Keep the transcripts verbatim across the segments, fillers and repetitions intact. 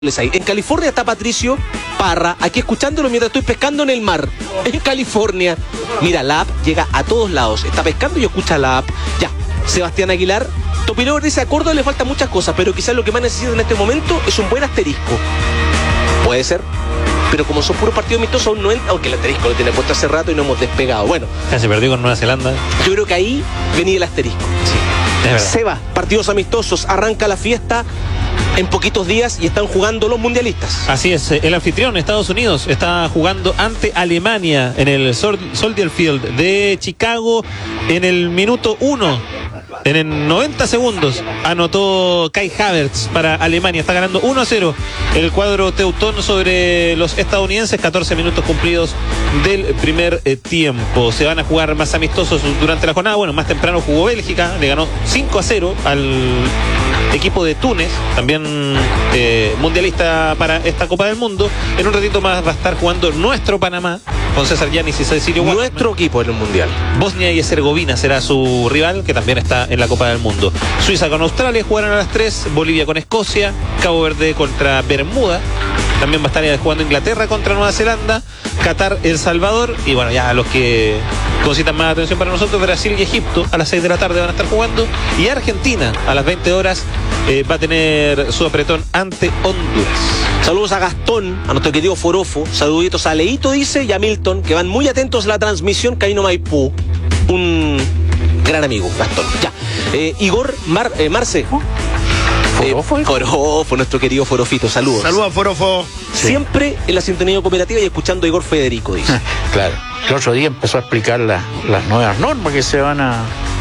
ahí. En California está Patricio Parra, aquí escuchándolo mientras estoy pescando en el mar. En California. Mira, la app llega a todos lados. Está pescando y escucha la app. Ya. Sebastián Aguilar. Topilover dice, a Córdoba le faltan muchas cosas, pero quizás lo que más necesita en este momento es un buen asterisco. Puede ser. Pero como son puros partidos amistosos, aún no entra, aunque el asterisco lo tiene puesto hace rato y no hemos despegado. Bueno. Ya se perdió con Nueva Zelanda. Yo creo que ahí venía el asterisco. Sí, es verdad. Seba, partidos amistosos, arranca la fiesta en poquitos días y están jugando los mundialistas. Así es, el anfitrión, Estados Unidos, está jugando ante Alemania en el Soldier Field de Chicago en el minuto uno. En el noventa segundos anotó Kai Havertz para Alemania. Está ganando uno a cero el cuadro teutón sobre los estadounidenses. catorce minutos cumplidos del primer eh, tiempo. Se van a jugar más amistosos durante la jornada. Bueno, más temprano jugó Bélgica. Le ganó cinco a cero al equipo de Túnez, también eh, mundialista para esta Copa del Mundo. En un ratito más va a estar jugando nuestro Panamá con César Yanis y Cecilio Guardia. Nuestro equipo en el mundial. Bosnia y Herzegovina será su rival, que también está en la Copa del Mundo. Suiza con Australia jugarán a las tres, Bolivia con Escocia, Cabo Verde contra Bermuda, también va a estar jugando Inglaterra contra Nueva Zelanda, Qatar, El Salvador, y bueno, ya los que concitan más atención para nosotros, Brasil y Egipto a las seis de la tarde van a estar jugando, y Argentina a las veinte horas eh, va a tener su apretón ante Honduras. Saludos a Gastón, a nuestro querido Forofo, saluditos a Leito, dice, y a Milton, que van muy atentos a la transmisión Camino Maipú. Un gran amigo, Gastón. Ya. Eh, Igor, Mar, eh, Marce. ¿Forofo? Eh, Forofo, nuestro querido Forofito, saludos. Saludos, Forofo. Sí. Siempre en la sintonía cooperativa y escuchando a Igor Federico, dice. Claro. El otro día empezó a explicar la, las nuevas normas que se van a,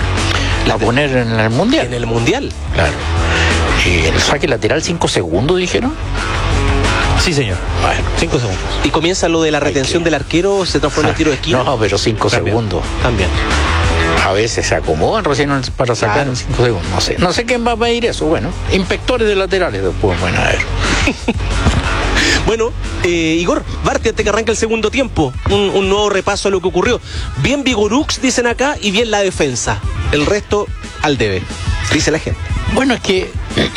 a poner en el Mundial. En el Mundial. Claro. Y el saque lateral cinco segundos, dijeron. Sí, señor. Bueno, cinco segundos. Y comienza lo de la retención que... del arquero, se transforma en tiro de esquina. No, pero cinco segundos. También. A veces se acomodan recién para sacar claro. En cinco segundos. No sé, no sé quién va a pedir eso. Bueno, inspectores de laterales después, bueno, a ver. Bueno, eh, Igor, Barti, antes que arranque el segundo tiempo, un, un nuevo repaso a lo que ocurrió. Bien Vigorux, dicen acá, y bien la defensa. El resto al debe, dice la gente. Bueno, es que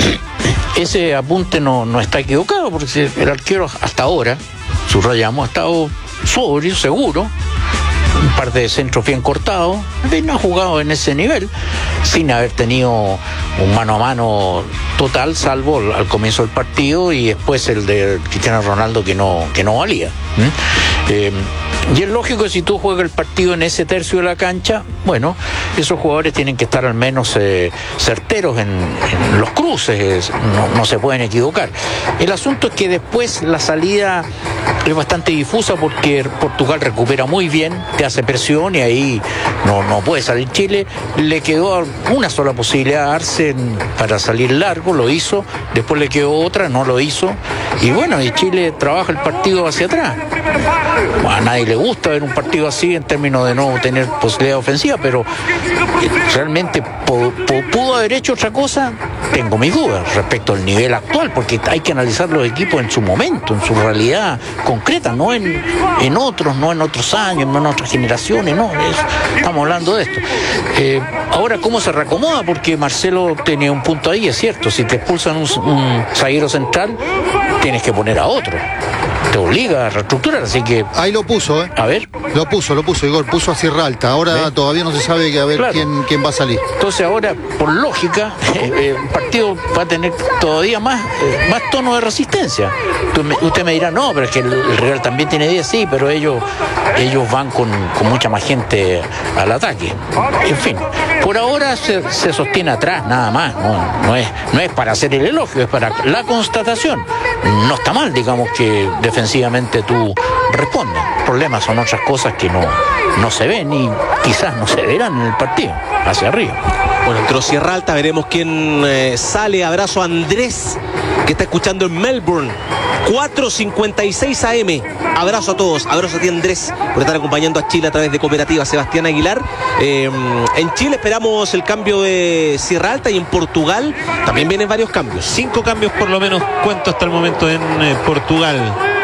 ese apunte no, no está equivocado, porque el arquero hasta ahora, subrayamos, ha estado sobrio, seguro, un par de centros bien cortados, no ha jugado en ese nivel, sin haber tenido un mano a mano total, salvo al, al comienzo del partido y después el de Cristiano Ronaldo que no, que no valía. ¿Mm? Eh, y es lógico que si tú juegas el partido en ese tercio de la cancha, bueno, esos jugadores tienen que estar al menos eh, certeros en, en los cruces, no, no se pueden equivocar. El asunto es que después la salida es bastante difusa porque Portugal recupera muy bien, te hace presión y ahí no, no puede salir Chile. Le quedó una sola posibilidad a Arsen para salir largo, lo hizo, después le quedó otra, no lo hizo, y bueno, y Chile trabaja el partido hacia atrás. A nadie le gusta ver un partido así en términos de no tener posibilidad ofensiva, pero realmente pudo haber hecho otra cosa. Tengo mis dudas respecto al nivel actual, porque hay que analizar los equipos en su momento, en su realidad concreta, no en, en otros, no en otros años, no en otras generaciones, no, es, estamos hablando de esto. Eh, ahora, ¿cómo se reacomoda? Porque Marcelo tenía un punto ahí, es cierto, si te expulsan un, un zaguero central, tienes que poner a otro. Te obliga a reestructurar, así que... Ahí lo puso, ¿eh? A ver. Lo puso, lo puso, Igor, puso a Sierra Alta. Ahora ¿Eh? todavía no se sabe que a ver claro. quién, quién va a salir. Entonces ahora, por lógica, eh, el partido va a tener todavía más, eh, más tono de resistencia. Usted me, usted me dirá, no, pero es que el, el Real también tiene diez, sí, pero ellos, ellos van con, con mucha más gente al ataque. En fin, por ahora se, se sostiene atrás, nada más. No, no, es, no es para hacer el elogio, es para la constatación. No está mal, digamos, que defensivamente tú respondas. Problemas son otras cosas que no, no se ven y quizás no se verán en el partido, hacia arriba. Bueno, entró Sierra Alta, veremos quién eh, sale. Abrazo a Andrés, que está escuchando en Melbourne. cuatro cincuenta y seis A M. Abrazo a todos, abrazo a ti, Andrés, por estar acompañando a Chile a través de Cooperativa Sebastián Aguilar. Eh, en Chile esperamos el cambio de Sierra Alta y en Portugal también vienen varios cambios. Cinco cambios por lo menos cuento hasta el momento en eh, Portugal.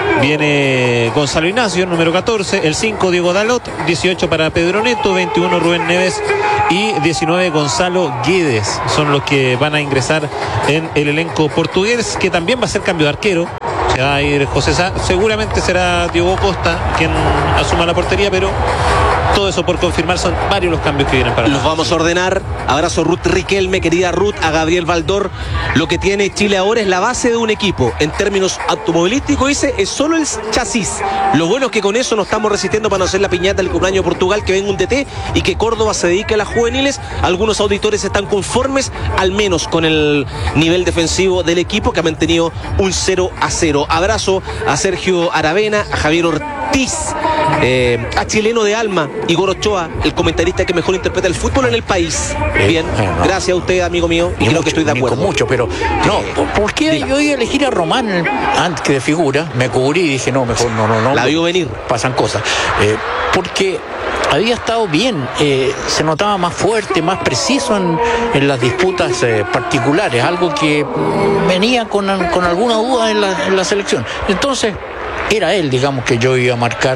viene Gonzalo Ignacio, número catorce, el cinco Diego Dalot, dieciocho para Pedro Neto, veintiuno Rubén Neves y diecinueve Gonzalo Guedes. Son los que van a ingresar en el elenco portugués, que también va a ser cambio de arquero. Se va a ir José Sá, seguramente será Diego Costa quien asuma la portería, pero todo eso por confirmar, son varios los cambios que vienen para los nosotros. vamos a ordenar. Abrazo Ruth Riquelme, querida Ruth, a Gabriel Baldor. Lo que tiene Chile ahora es la base de un equipo. En términos automovilísticos, dice, es solo el chasis. Lo bueno es que con eso nos estamos resistiendo para no hacer la piñata del cumpleaños de Portugal, que venga un D T y que Córdoba se dedique a las juveniles. Algunos auditores están conformes, al menos con el nivel defensivo del equipo, que ha mantenido un cero a cero. Abrazo a Sergio Aravena, a Javier Ortiz, eh, a Chileno de Alma, Igor Ochoa, el comentarista que mejor interpreta el fútbol en el país. Bien, eh, no. Gracias a usted, amigo mío, y creo mucho, que estoy de acuerdo. Mucho, pero no, ¿por, por qué Diga. yo iba a elegir a Román antes que de figura? Me cubrí y dije, no, mejor no, no, no. La vio venir. Pasan cosas. Eh, porque había estado bien, eh, se notaba más fuerte, más preciso en, en las disputas eh, particulares, algo que venía con, con alguna duda en la, en la selección. Entonces, era él, digamos, que yo iba a marcar,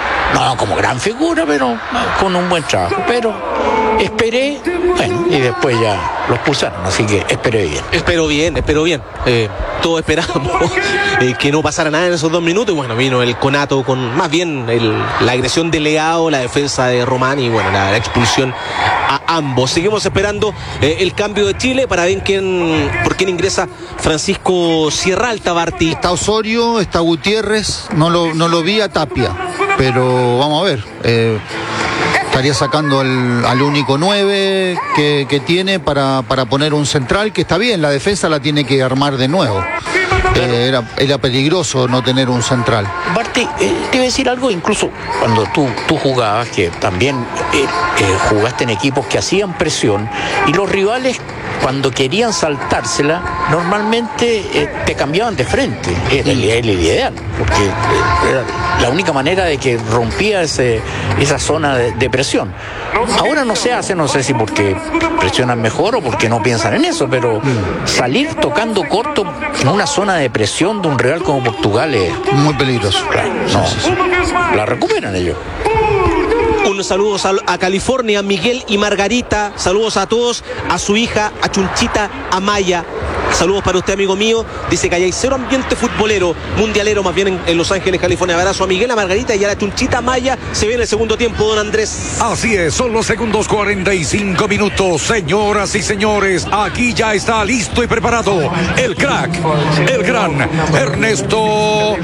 no como gran figura, pero con un buen trabajo. Pero esperé, bueno, y después ya los pulsaron, así que esperé bien. Espero bien, espero bien. Eh, todos esperamos eh, que no pasara nada en esos dos minutos. Y bueno, vino el conato con más bien el, la agresión de Leao, la defensa de Román y bueno, la, la expulsión a ambos. Seguimos esperando eh, el cambio de Chile para ver quién, por quién ingresa Francisco Sierra Alta, Barti. Está Osorio, está Gutiérrez, no lo, no lo vi a Tapia, pero vamos a ver. Eh, estaría sacando al, al único nueve que, que tiene para, para poner un central, que está bien, la defensa la tiene que armar de nuevo. Eh, era, era peligroso no tener un central. Barty, eh, te iba a decir algo, incluso cuando tú, tú jugabas, que también eh, eh, jugaste en equipos que hacían presión, y los rivales, cuando querían saltársela, normalmente eh, te cambiaban de frente. Era el, el ideal, porque eh, era la única manera de que rompía ese, esa zona de, de presión. Ahora no se hace, no sé si porque presionan mejor o porque no piensan en eso, pero salir tocando corto en una zona de presión de un rival como Portugal es muy peligroso. Claro, no, la recuperan ellos. Unos saludos a, a California, Miguel y Margarita. Saludos a todos, a su hija, a Chunchita Amaya. Saludos para usted, amigo mío. Dice que hay cero ambiente futbolero, mundialero más bien en, en Los Ángeles, California. Abrazo a Miguel, a Margarita y a la Chunchita Amaya. Se viene el segundo tiempo, don Andrés. Así es, son los segundos cuarenta y cinco minutos. Señoras y señores, aquí ya está listo y preparado el crack, el gran Ernesto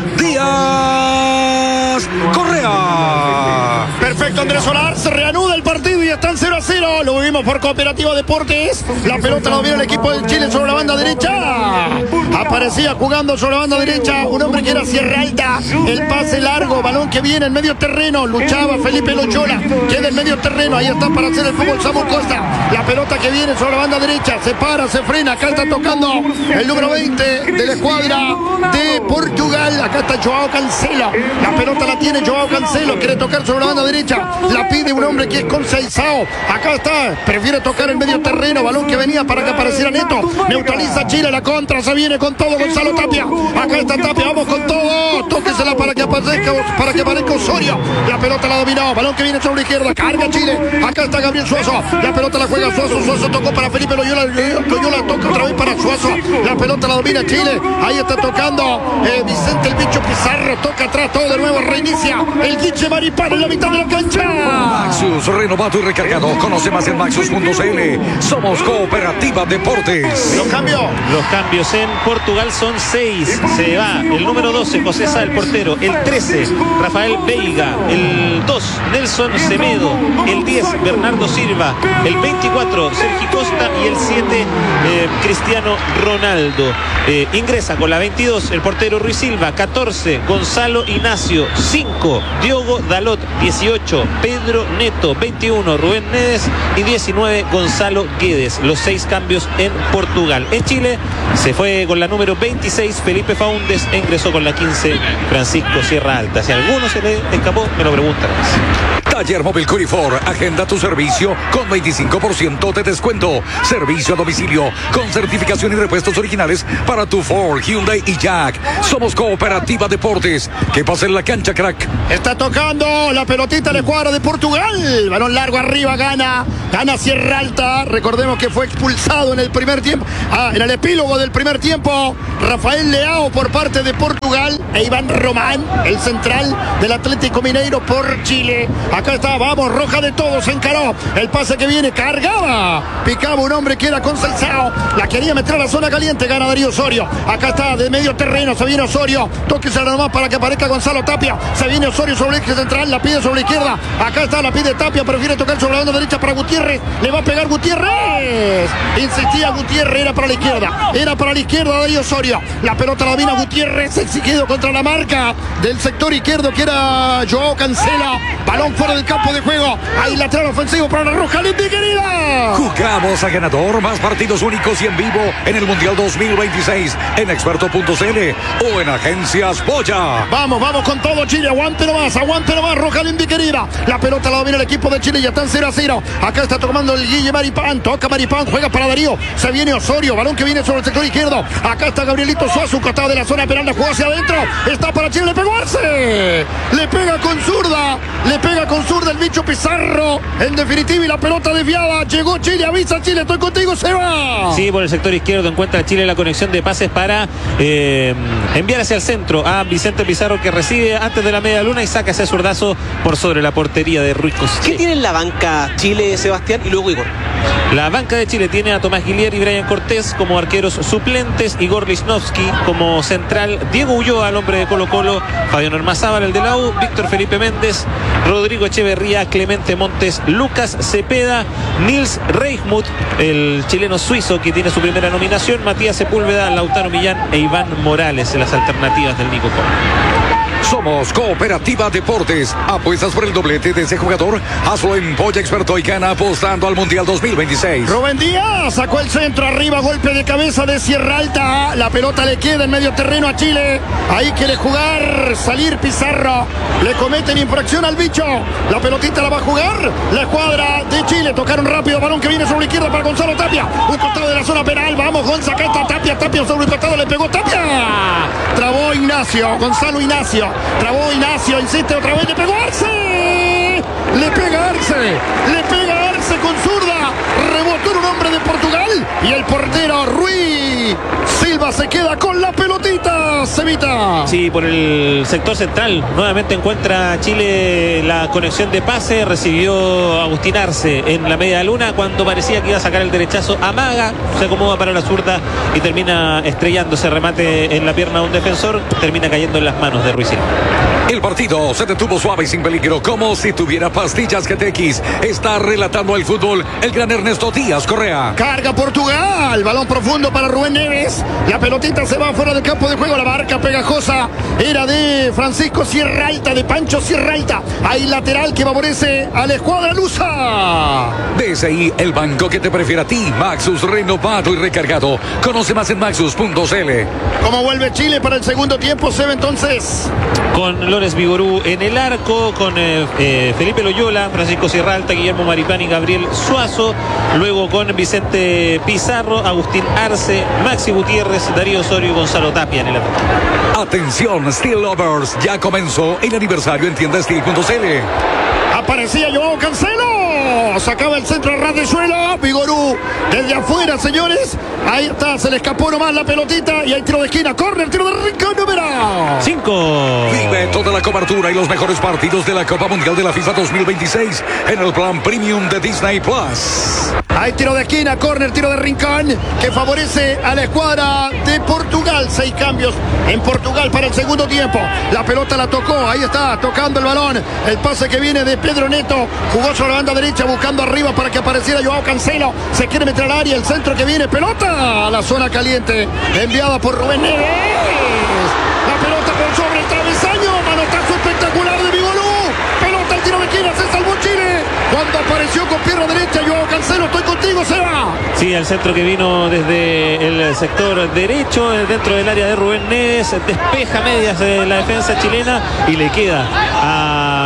Díaz Correa. Perfecto, Andrés Solar, se reanuda el partido y están cero a cero. Lo vivimos por Cooperativa Deportes. La pelota la domina el equipo de Chile sobre la banda derecha. Aparecía jugando sobre la banda derecha un hombre que era Sierra Alta. El pase largo, balón que viene en medio terreno. Luchaba Felipe Loyola, queda en medio terreno. Ahí está para hacer el fútbol Samu Costa. La pelota que viene sobre la banda derecha. Se para, se frena. Acá está tocando el número veinte de la escuadra de Portugal. Acá está Joao Cancelo. La pelota la tiene Joao Cancelo. Quiere tocar sobre la banda derecha. La pide un hombre que es Conceizao. Acá está. Prefiere tocar el medio terreno. Balón que venía para que apareciera Neto. Neutraliza Chile. La contra se viene con todo Gonzalo Tapia. Acá está Tapia. Vamos con todo. Tóquesela para que aparezca, para que aparezca Osorio. La pelota la dominó. Balón que viene sobre la izquierda. Carga Chile. Acá está Gabriel Suazo. La pelota la juega Suazo. Suazo tocó para Felipe Loyola. Loyola toca otra vez para Suazo. La pelota la domina Chile. Ahí está tocando eh, Vicente el Bicho Pizarro. Toca atrás todo de nuevo. Reinicia el Guiche Maripán en la mitad de la cancha. Maxus, renovado y recargado. Conoce más en maxus punto c l. Somos Cooperativa Deportes. Los cambios. Los cambios en Portugal son seis. Se va el número doce, José Sá, el portero. El trece, Rafael Veiga. El dos, Nelson Semedo. El diez, Bernardo Silva. El veinticuatro, Sergi Costa. Y el siete, eh, Cristiano Ronaldo. Eh, ingresa con la veintidós el portero Ruiz Silva. catorce, Gonzalo Ignacio. cinco, Diogo Dalot. dieciocho, Pedro Neto. veintiuno, Rubén Neves. Y diecinueve, Gonzalo Guedes. Los seis cambios en Portugal. En Chile se fue con la número veintiséis Felipe Faúndez e ingresó con la quince Francisco Sierra Alta. Si a alguno se le escapó, me lo preguntan. Taller Móvil Curifor. Agenda tu servicio con veinticinco por ciento de descuento. Servicio a domicilio con certificación y repuestos originales para tu Ford, Hyundai y Jack. Somos Cooperativa Deportes. Que pase en la cancha, crack. Está tocando la pelotita de cuadra de Portugal. Balón largo arriba, gana. Gana Sierra Alta. Recordemos que fue expulsado en el primer tiempo. Ah, en el epílogo del primer tiempo. Rafael Leao por parte de Portugal. E Iván Román, el central del Atlético Mineiro por Chile. Acá está, vamos, roja de todos. Encaró. El pase que viene, cargaba. Picaba un hombre que era Consalzao. La quería meter a la zona caliente. Gana Darío Osorio. Acá está, de medio terreno. Se viene Osorio. Tóquese nomás para que aparezca Gonzalo Tapia. Se viene Osorio sobre el eje central. La pide sobre la izquierda. Acá está, la pide Tapia. Prefiere tocar sobre la banda derecha para Gutiérrez. Le va a pegar Gutiérrez. Insistía Gutiérrez. Era para la izquierda. Era para la izquierda Darío Osorio. La pelota la domina Gutiérrez. Exigido contra la marca del sector izquierdo que era Joao Cancela. Balón fuera del campo de juego. Ahí lateral ofensivo para la Roja Lindy, querida. Jugamos a ganador. Más partidos únicos y en vivo en el Mundial dos mil veintiséis en experto punto c l o en Agencias Boya. Vamos, vamos con todo Chile. Aguante nomás, aguante nomás, Roja Lindy, querida. La pelota la domina el equipo de Chile. Ya están cero a cero. Acá está tomando el Guille Maripán. Toca Maripán, juega para Darío. Se viene Osorio. Balón que viene sobre el sector izquierdo. Acá está Gabrielito Suazo, costado de la zona penal. La jugó hacia adentro. Está para Chile. Le pegó Arce. Le pega con zurda. Le pega con zurda el bicho Pizarro. En definitiva, y la pelota desviada. Llegó Chile. Avisa Chile. Estoy contigo, Seba. Sí, por el sector izquierdo encuentra Chile la conexión de pases para eh, enviar hacia el centro a Vicente Pizarro, que recibe antes de la media luna y saca ese zurdazo por sobre la portería de Ruiz Cos. ¿Qué tiene en la banca Chile, Sebastián? Y luego Igor. La banca de Chile tiene a Tomás Guilier y Brian Cortés como arqueros suplentes, Igor Lichnowsky como central, Diego Ulloa, el hombre de Colo Colo, Fabián Ormazábal, el de la U, Víctor Felipe Méndez, Rodrigo Echeverría, Clemente Montes, Lucas Cepeda, Nils Reichmuth, el chileno suizo que tiene su primera nominación, Matías Sepúlveda, Lautaro Millán e Iván Morales en las alternativas del Nico Colo. Somos Cooperativa Deportes. Apuestas por el doblete de ese jugador. Hazlo en Polla Experto y gana apostando al Mundial dos mil veintiséis. Rubén Díaz sacó el centro arriba, golpe de cabeza de Sierra Alta. La pelota le queda en medio terreno a Chile. Ahí quiere jugar, salir Pizarro. Le cometen infracción al bicho. La pelotita la va a jugar la escuadra de Chile. Tocaron rápido, balón que viene sobre la izquierda para Gonzalo Tapia. Un costado de la zona penal. Vamos, Gonza, acá está Tapia. Tapia sobre el costado, le pegó Tapia. Trabó Ignacio, Gonzalo Ignacio. Trabó Ignacio, insiste otra vez, le pegó Arce. Le pega Arce. Le pega Arce con zurda. Rebotó en un hombre de Portugal. Y el portero Ruiz Silva se queda con la pelotita. Cevita. Sí, por el sector central. Nuevamente encuentra Chile la conexión de pase. Recibió Agustín Arce en la media luna cuando parecía que iba a sacar el derechazo. Amaga, se acomoda para la zurda y termina estrellándose. Remate en la pierna de un defensor. Termina cayendo en las manos de Ruiz Silva. El partido se detuvo suave y sin peligro, como si tuviera pastillas G T X. Está relatando el fútbol el gran Ernesto Díaz Correa. Carga Portugal, balón profundo para Rubén Neves. La pelotita se va fuera del campo de juego. La marca pegajosa era de Francisco Sierra Alta, de Pancho Sierra Alta. Hay lateral que favorece a la escuadra lusa. D S I, el banco que te prefiere a ti. Maxus renovado y recargado. Conoce más en maxus punto c l. ¿Cómo vuelve Chile para el segundo tiempo? Se ve entonces con Lorenz Vigorú en el arco, con eh, eh, Felipe Loyola, Francisco Sierra Alta, Guillermo Maripán y Gabriel Suazo. Luego con Vicente Pizarro, Agustín Arce, Maxi Gutiérrez, Darío Osorio y Gonzalo Tapia en el ataque. Atención, Steel Lovers, ya comenzó el aniversario en tienda steel punto c l. Aparecía Joao Cancelo. Sacaba el centro a ras de suelo. Vigorú desde afuera, señores. Ahí está, se le escapó nomás la pelotita. Y hay tiro de esquina, córner, tiro de rincón número cinco. Vive toda la cobertura y los mejores partidos de la Copa Mundial de la FIFA dos mil veintiséis en el plan Premium de Disney Plus. Hay tiro de esquina, córner, tiro de rincón que favorece a la escuadra de Portugal. Seis cambios en Portugal para el segundo tiempo. La pelota la tocó, ahí está, tocando el balón. El pase que viene de Pedro Neto. Jugó sobre la banda derecha, buscando arriba para que apareciera Joao Cancelo. Se quiere meter al área, el centro que viene, pelota a la zona caliente, enviada por Rubén Neves. La pelota por sobre el travesaño, manotazo espectacular de Vigorú. Pelota al tiro de esquina, se salvó Chile. Cuando apareció con pierna derecha Joao Cancelo, estoy contigo, Seba. Sí, el centro que vino desde el sector derecho, dentro del área de Rubén Neves, despeja medias de la defensa chilena y le queda a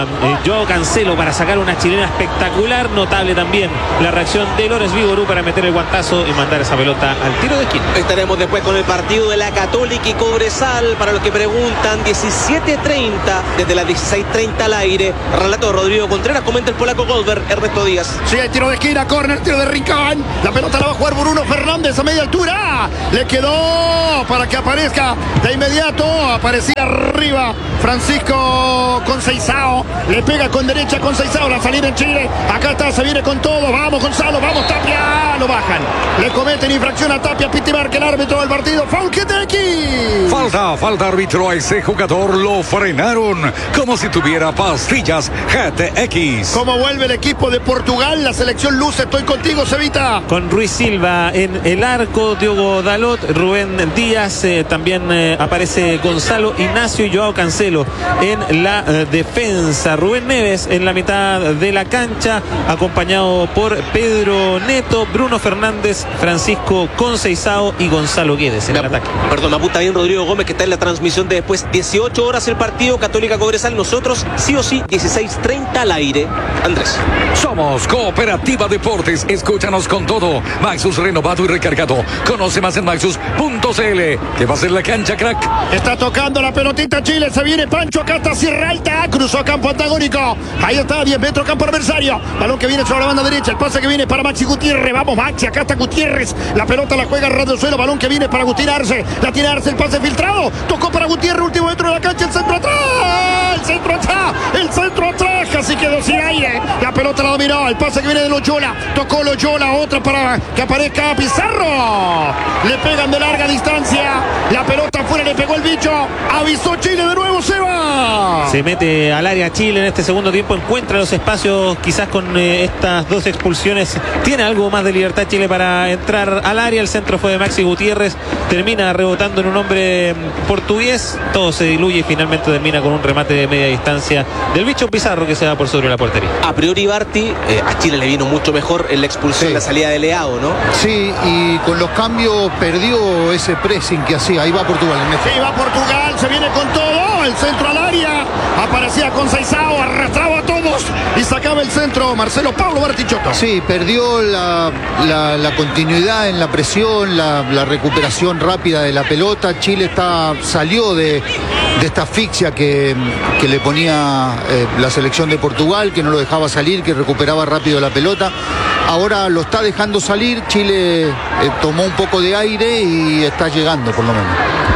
eh, Joao Cancelo para sacar una chilena espectacular. Notable también la reacción de Lorenz Vigorú para meter el guantazo y mandar esa pelota al tiro de esquina. Estaremos después con el partido de la Católica y Cobresal. Para los que preguntan, diecisiete treinta, desde las dieciséis treinta al aire. Relato de Rodrigo Contreras, comenta el polaco Goldberg, Ernesto Díaz. Sí, hay tiro de esquina, córner, tiro de Rincón. La pelota la va a jugar Bruno Fernández a media altura. Le quedó para que aparezca de inmediato. Aparecía arriba Francisco Conceizao. Le pega con derecha Conceizao. La salida en Chile. Acá está, se viene con todo. Vamos Gonzalo, vamos Tapia. Lo bajan. Le cometen infracción a Tapia. Piti marca el árbitro del partido. Foul que te aquí. Falta, falta árbitro a ese jugador. Lo frenaron como si tuviera pastillas G T X. ¿Cómo vuelve el equipo de Portugal? La selección luce. Estoy contigo, Cevita. Con Ruiz Silva en el arco, Diogo Dalot, Rubén Díaz, eh, también eh, aparece Gonzalo Ignacio y Joao Cancelo en la eh, defensa. Rubén Neves en la mitad de la cancha, acompañado por Pedro Neto, Bruno Fernández, Francisco Conceizao y Gonzalo Guedes en el ataque. Perdón, me apunta bien Rodrigo Gómez, que está en la transmisión de después. dieciocho horas el partido, Católica Cobresal. Nosotros sí o sí, dieciséis treinta al aire. Andrés. Somos Cooperativa Deportes. Escúchanos con todo. Maxus renovado y recargado. Conoce más en maxus punto c l. ¿Qué va a ser la cancha, crack? Está tocando la pelotita Chile. Se viene Pancho. Acá está Sierra Alta. Cruzó campo antagónico. Ahí está, diez metros campo adversario. Balón que viene sobre la banda derecha. El pase que viene para Maxi Gutiérrez. Vamos, Maxi. Acá está Gutiérrez. La pelota la juega Radio Suelo. Balón que viene para Agustín Arce. La tiene Arce. El pase filtrado. Tocó para Gutiérrez. Último metro de la cancha. El centro atrás. El centro atrás. El centro atrás. Casi quedó sin aire. La pelota la dominó. El pase que viene de Loyola. Tocó Loyola. Otra para que aparezca Pizarro. Le pegan de larga distancia. La pelota afuera. Le pegó el bicho. Avisó Chile de nuevo. Se va. Se mete al área Chile en este segundo tiempo. Encuentra los espacios. Quizás con eh, estas dos expulsiones tiene algo más de libertad Chile para entrar al área. El centro fue de Maxi Gutiérrez. Termina rebotando en un hombre portugués. Todo se diluye y finalmente termina con un remate de media distancia del bicho Pizarro, que se va por sobre la portería. A priori, Barty, eh, a Chile le vino mucho mejor en la expulsión, Sí. la salida de Leao, ¿no? Sí, y con los cambios perdió ese pressing que hacía. Ahí va Portugal en este. Sí, va Portugal, se viene con todo, el centro al área, aparecía Conceizao, arrastraba a todos y sacaba el centro Marcelo Pablo Bartichotto. Sí, perdió la, la, la continuidad en la presión, la, la recuperación rápida de la pelota. Chile está, salió de, de esta asfixia que, que le ponía eh, la selección de Portugal, que no lo dejaba salir, que recuperaba rápido la pelota. Ahora lo está dejando salir, Chile eh, tomó un poco de aire y está llegando por lo menos.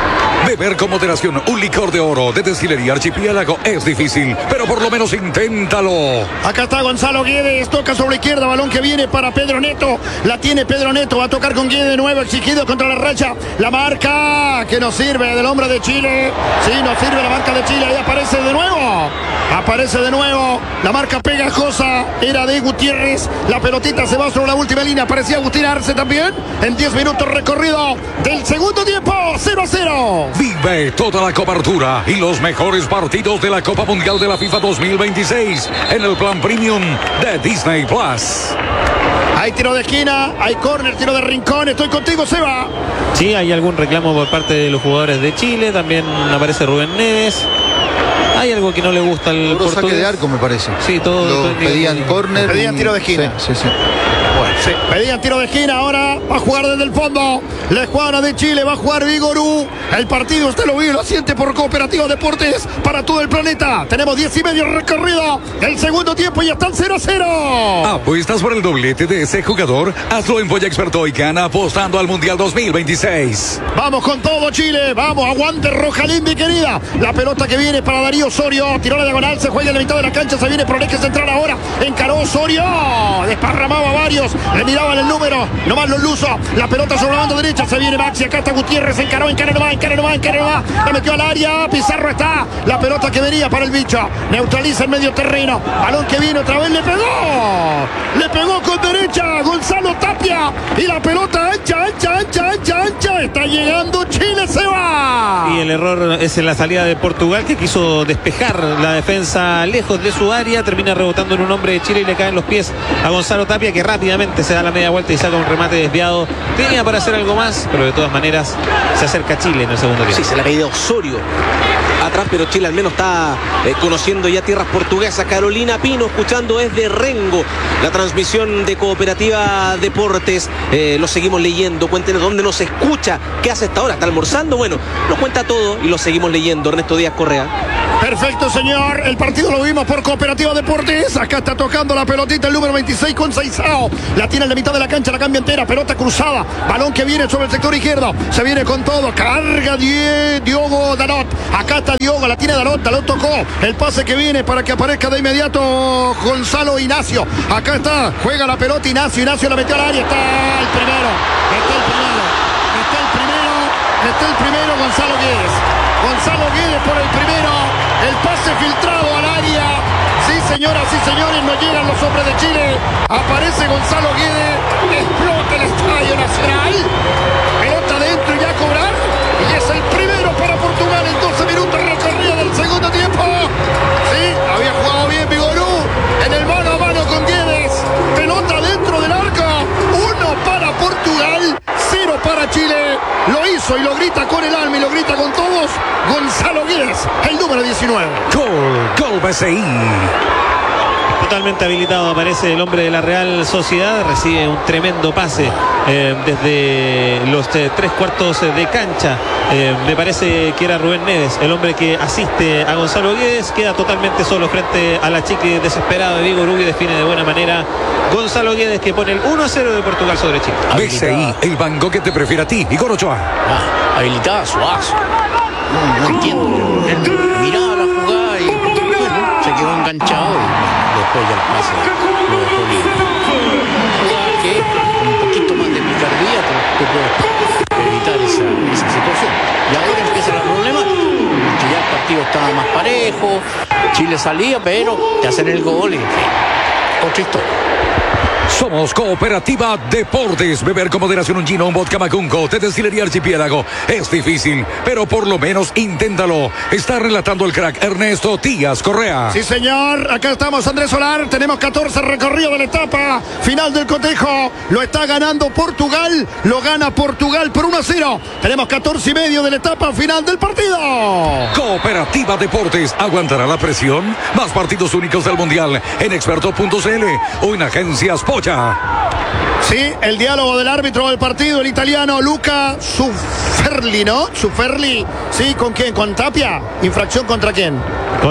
Beber con moderación un licor de oro de Destilería Archipiélago es difícil, pero por lo menos inténtalo. Acá está Gonzalo Guedes, toca sobre la izquierda, balón que viene para Pedro Neto, la tiene Pedro Neto, va a tocar con Guedes de nuevo, exigido contra la racha, la marca que nos sirve del hombre de Chile, sí, nos sirve la marca de Chile, ahí aparece de nuevo, aparece de nuevo, la marca pegajosa era de Gutiérrez, la pelotita se va sobre la última línea, aparecía Agustín Arce también, en diez minutos recorrido del segundo tiempo, cero a cero. Vive toda la cobertura y los mejores partidos de la Copa Mundial de la FIFA dos mil veintiséis en el plan premium de Disney Plus. Hay tiro de esquina, hay córner, tiro de rincón, estoy contigo, Seba. Sí, hay algún reclamo por parte de los jugadores de Chile. También aparece Rubén Neves. Hay algo que no le gusta al Puro saque portugués. de arco, me parece. Sí, todo. Lo todo pedían córner. Pedían y- tiro de esquina. Sí, sí, sí. Sí, pedían tiro de esquina, ahora va a jugar desde el fondo. La escuadra de Chile va a jugar Vigorú. El partido usted lo vive, lo siente por Cooperativa Deportes para todo el planeta. Tenemos diez y medio recorrido. El segundo tiempo y están cero a cero. ¿Apuestas por el doblete de ese jugador? Hazlo en Boya Experto y gana apostando al Mundial dos mil veintiséis. Vamos con todo, Chile. Vamos, aguante Roja Linda y querida. La pelota que viene para Darío Osorio. Tiró la diagonal, se juega en la mitad de la cancha. Se viene por el eje central ahora. Encaró Osorio. Desparramaba varios. Le miraban el número. Nomás los lusos. La pelota sobre la banda derecha. Se viene Maxi. Acá está Gutiérrez. Encaró, encaró nomás, encaró nomás, encaró nomás. La metió al área. Pizarro está. La pelota que venía para el bicho. Neutraliza el medio terreno. Balón que viene otra vez. Le pegó. Le pegó con derecha. Gonzalo Tapia. Y la pelota ancha, ancha, ancha, ancha, ancha. Está llegando Chile. Se va. Y el error es en la salida de Portugal, que quiso despejar la defensa lejos de su área. Termina rebotando en un hombre de Chile y le caen los pies a Gonzalo Tapia, que rápidamente se da la media vuelta y saca un remate desviado. Tenía para hacer algo más, pero de todas maneras se acerca Chile en el segundo tiempo. Sí, se la pedía Osorio atrás, pero Chile al menos está eh, conociendo ya tierras portuguesas. Carolina Pino escuchando desde Rengo la transmisión de Cooperativa Deportes. Eh, lo seguimos leyendo. Cuéntenos dónde nos escucha, qué hace esta hora, está almorzando. Bueno, lo cuenta todo y lo seguimos leyendo. Ernesto Díaz Correa. Perfecto, señor. El partido lo vimos por Cooperativa Deportes. Acá está tocando la pelotita el número veintiséis con Seisao. La tiene en la mitad de la cancha, la cambia entera. Pelota cruzada. Balón que viene sobre el sector izquierdo. Se viene con todo. Carga Die, Diogo Dalot. Acá está Diogo, la tiene Dalot. Dalot tocó. El pase que viene para que aparezca de inmediato Gonzalo Ignacio. Acá está. Juega la pelota Ignacio. Ignacio la metió al área. Está el primero. Está el primero. Está el primero. Está el primero Gonzalo Guedes. Gonzalo Guedes por el primero. El pase filtrado al área. Sí, señoras y señores, no llegan los hombres de Chile. Aparece Gonzalo Guedes. Explota el Estadio Nacional. Pelota dentro y ya a cobrar. Y es el primero para Portugal en doce minutos recorrido del segundo tiempo. Sí, había jugado bien Vigorú. En el mano a mano con Guedes. Pelota dentro del arco. Uno para Portugal. Cero para Chile. Lo hizo y lo grita con el alma y lo grita con todos. Gonzalo Guedes, el número diecinueve. Gol, gol B C I. Totalmente habilitado aparece el hombre de la Real Sociedad, recibe un tremendo pase eh, desde los eh, tres cuartos de cancha. Eh, me parece que era Rubén Neves, el hombre que asiste a Gonzalo Guedes, queda totalmente solo frente a la chique desesperada de Vigo Rubio, define de buena manera Gonzalo Guedes, que pone el uno a cero de Portugal sobre Chile. B C I, el banco que te prefiere a ti, Igor Ochoa. Ah, habilitada Suazo. No, no entiendo. Él miraba la jugada y bueno, se quedó enganchado y después ya el pase lo dejó libre. Una jugada que con un poquito más de picardía tú puedes evitar esa, esa situación. Y ahora empieza la problemática. Que ya el partido estaba más parejo, Chile salía, pero te hacen el gol y en fin, otra historia. Somos Cooperativa Deportes. Beber con moderación un gino, un vodka Macunco, de Destilería Archipiélago. Es difícil, pero por lo menos inténtalo. Está relatando el crack Ernesto Díaz Correa. Sí, señor. Acá estamos, Andrés Solar. Tenemos catorce recorridos de la etapa final del cotejo. Lo está ganando Portugal. Lo gana Portugal por uno a cero. Tenemos catorce y medio de la etapa final del partido. Cooperativa Deportes. ¿Aguantará la presión? Más partidos únicos del Mundial en experto punto c l o en agencias Pocha. Sí, el diálogo del árbitro del partido, el italiano Luca Zuferli, ¿no? Zuferli, sí, ¿con quién? ¿Con Tapia? ¿Infracción contra quién?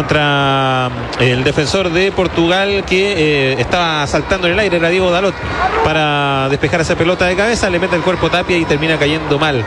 Contra el defensor de Portugal que eh, estaba saltando en el aire, era Diego Dalot, para despejar esa pelota de cabeza, le mete el cuerpo Tapia y termina cayendo mal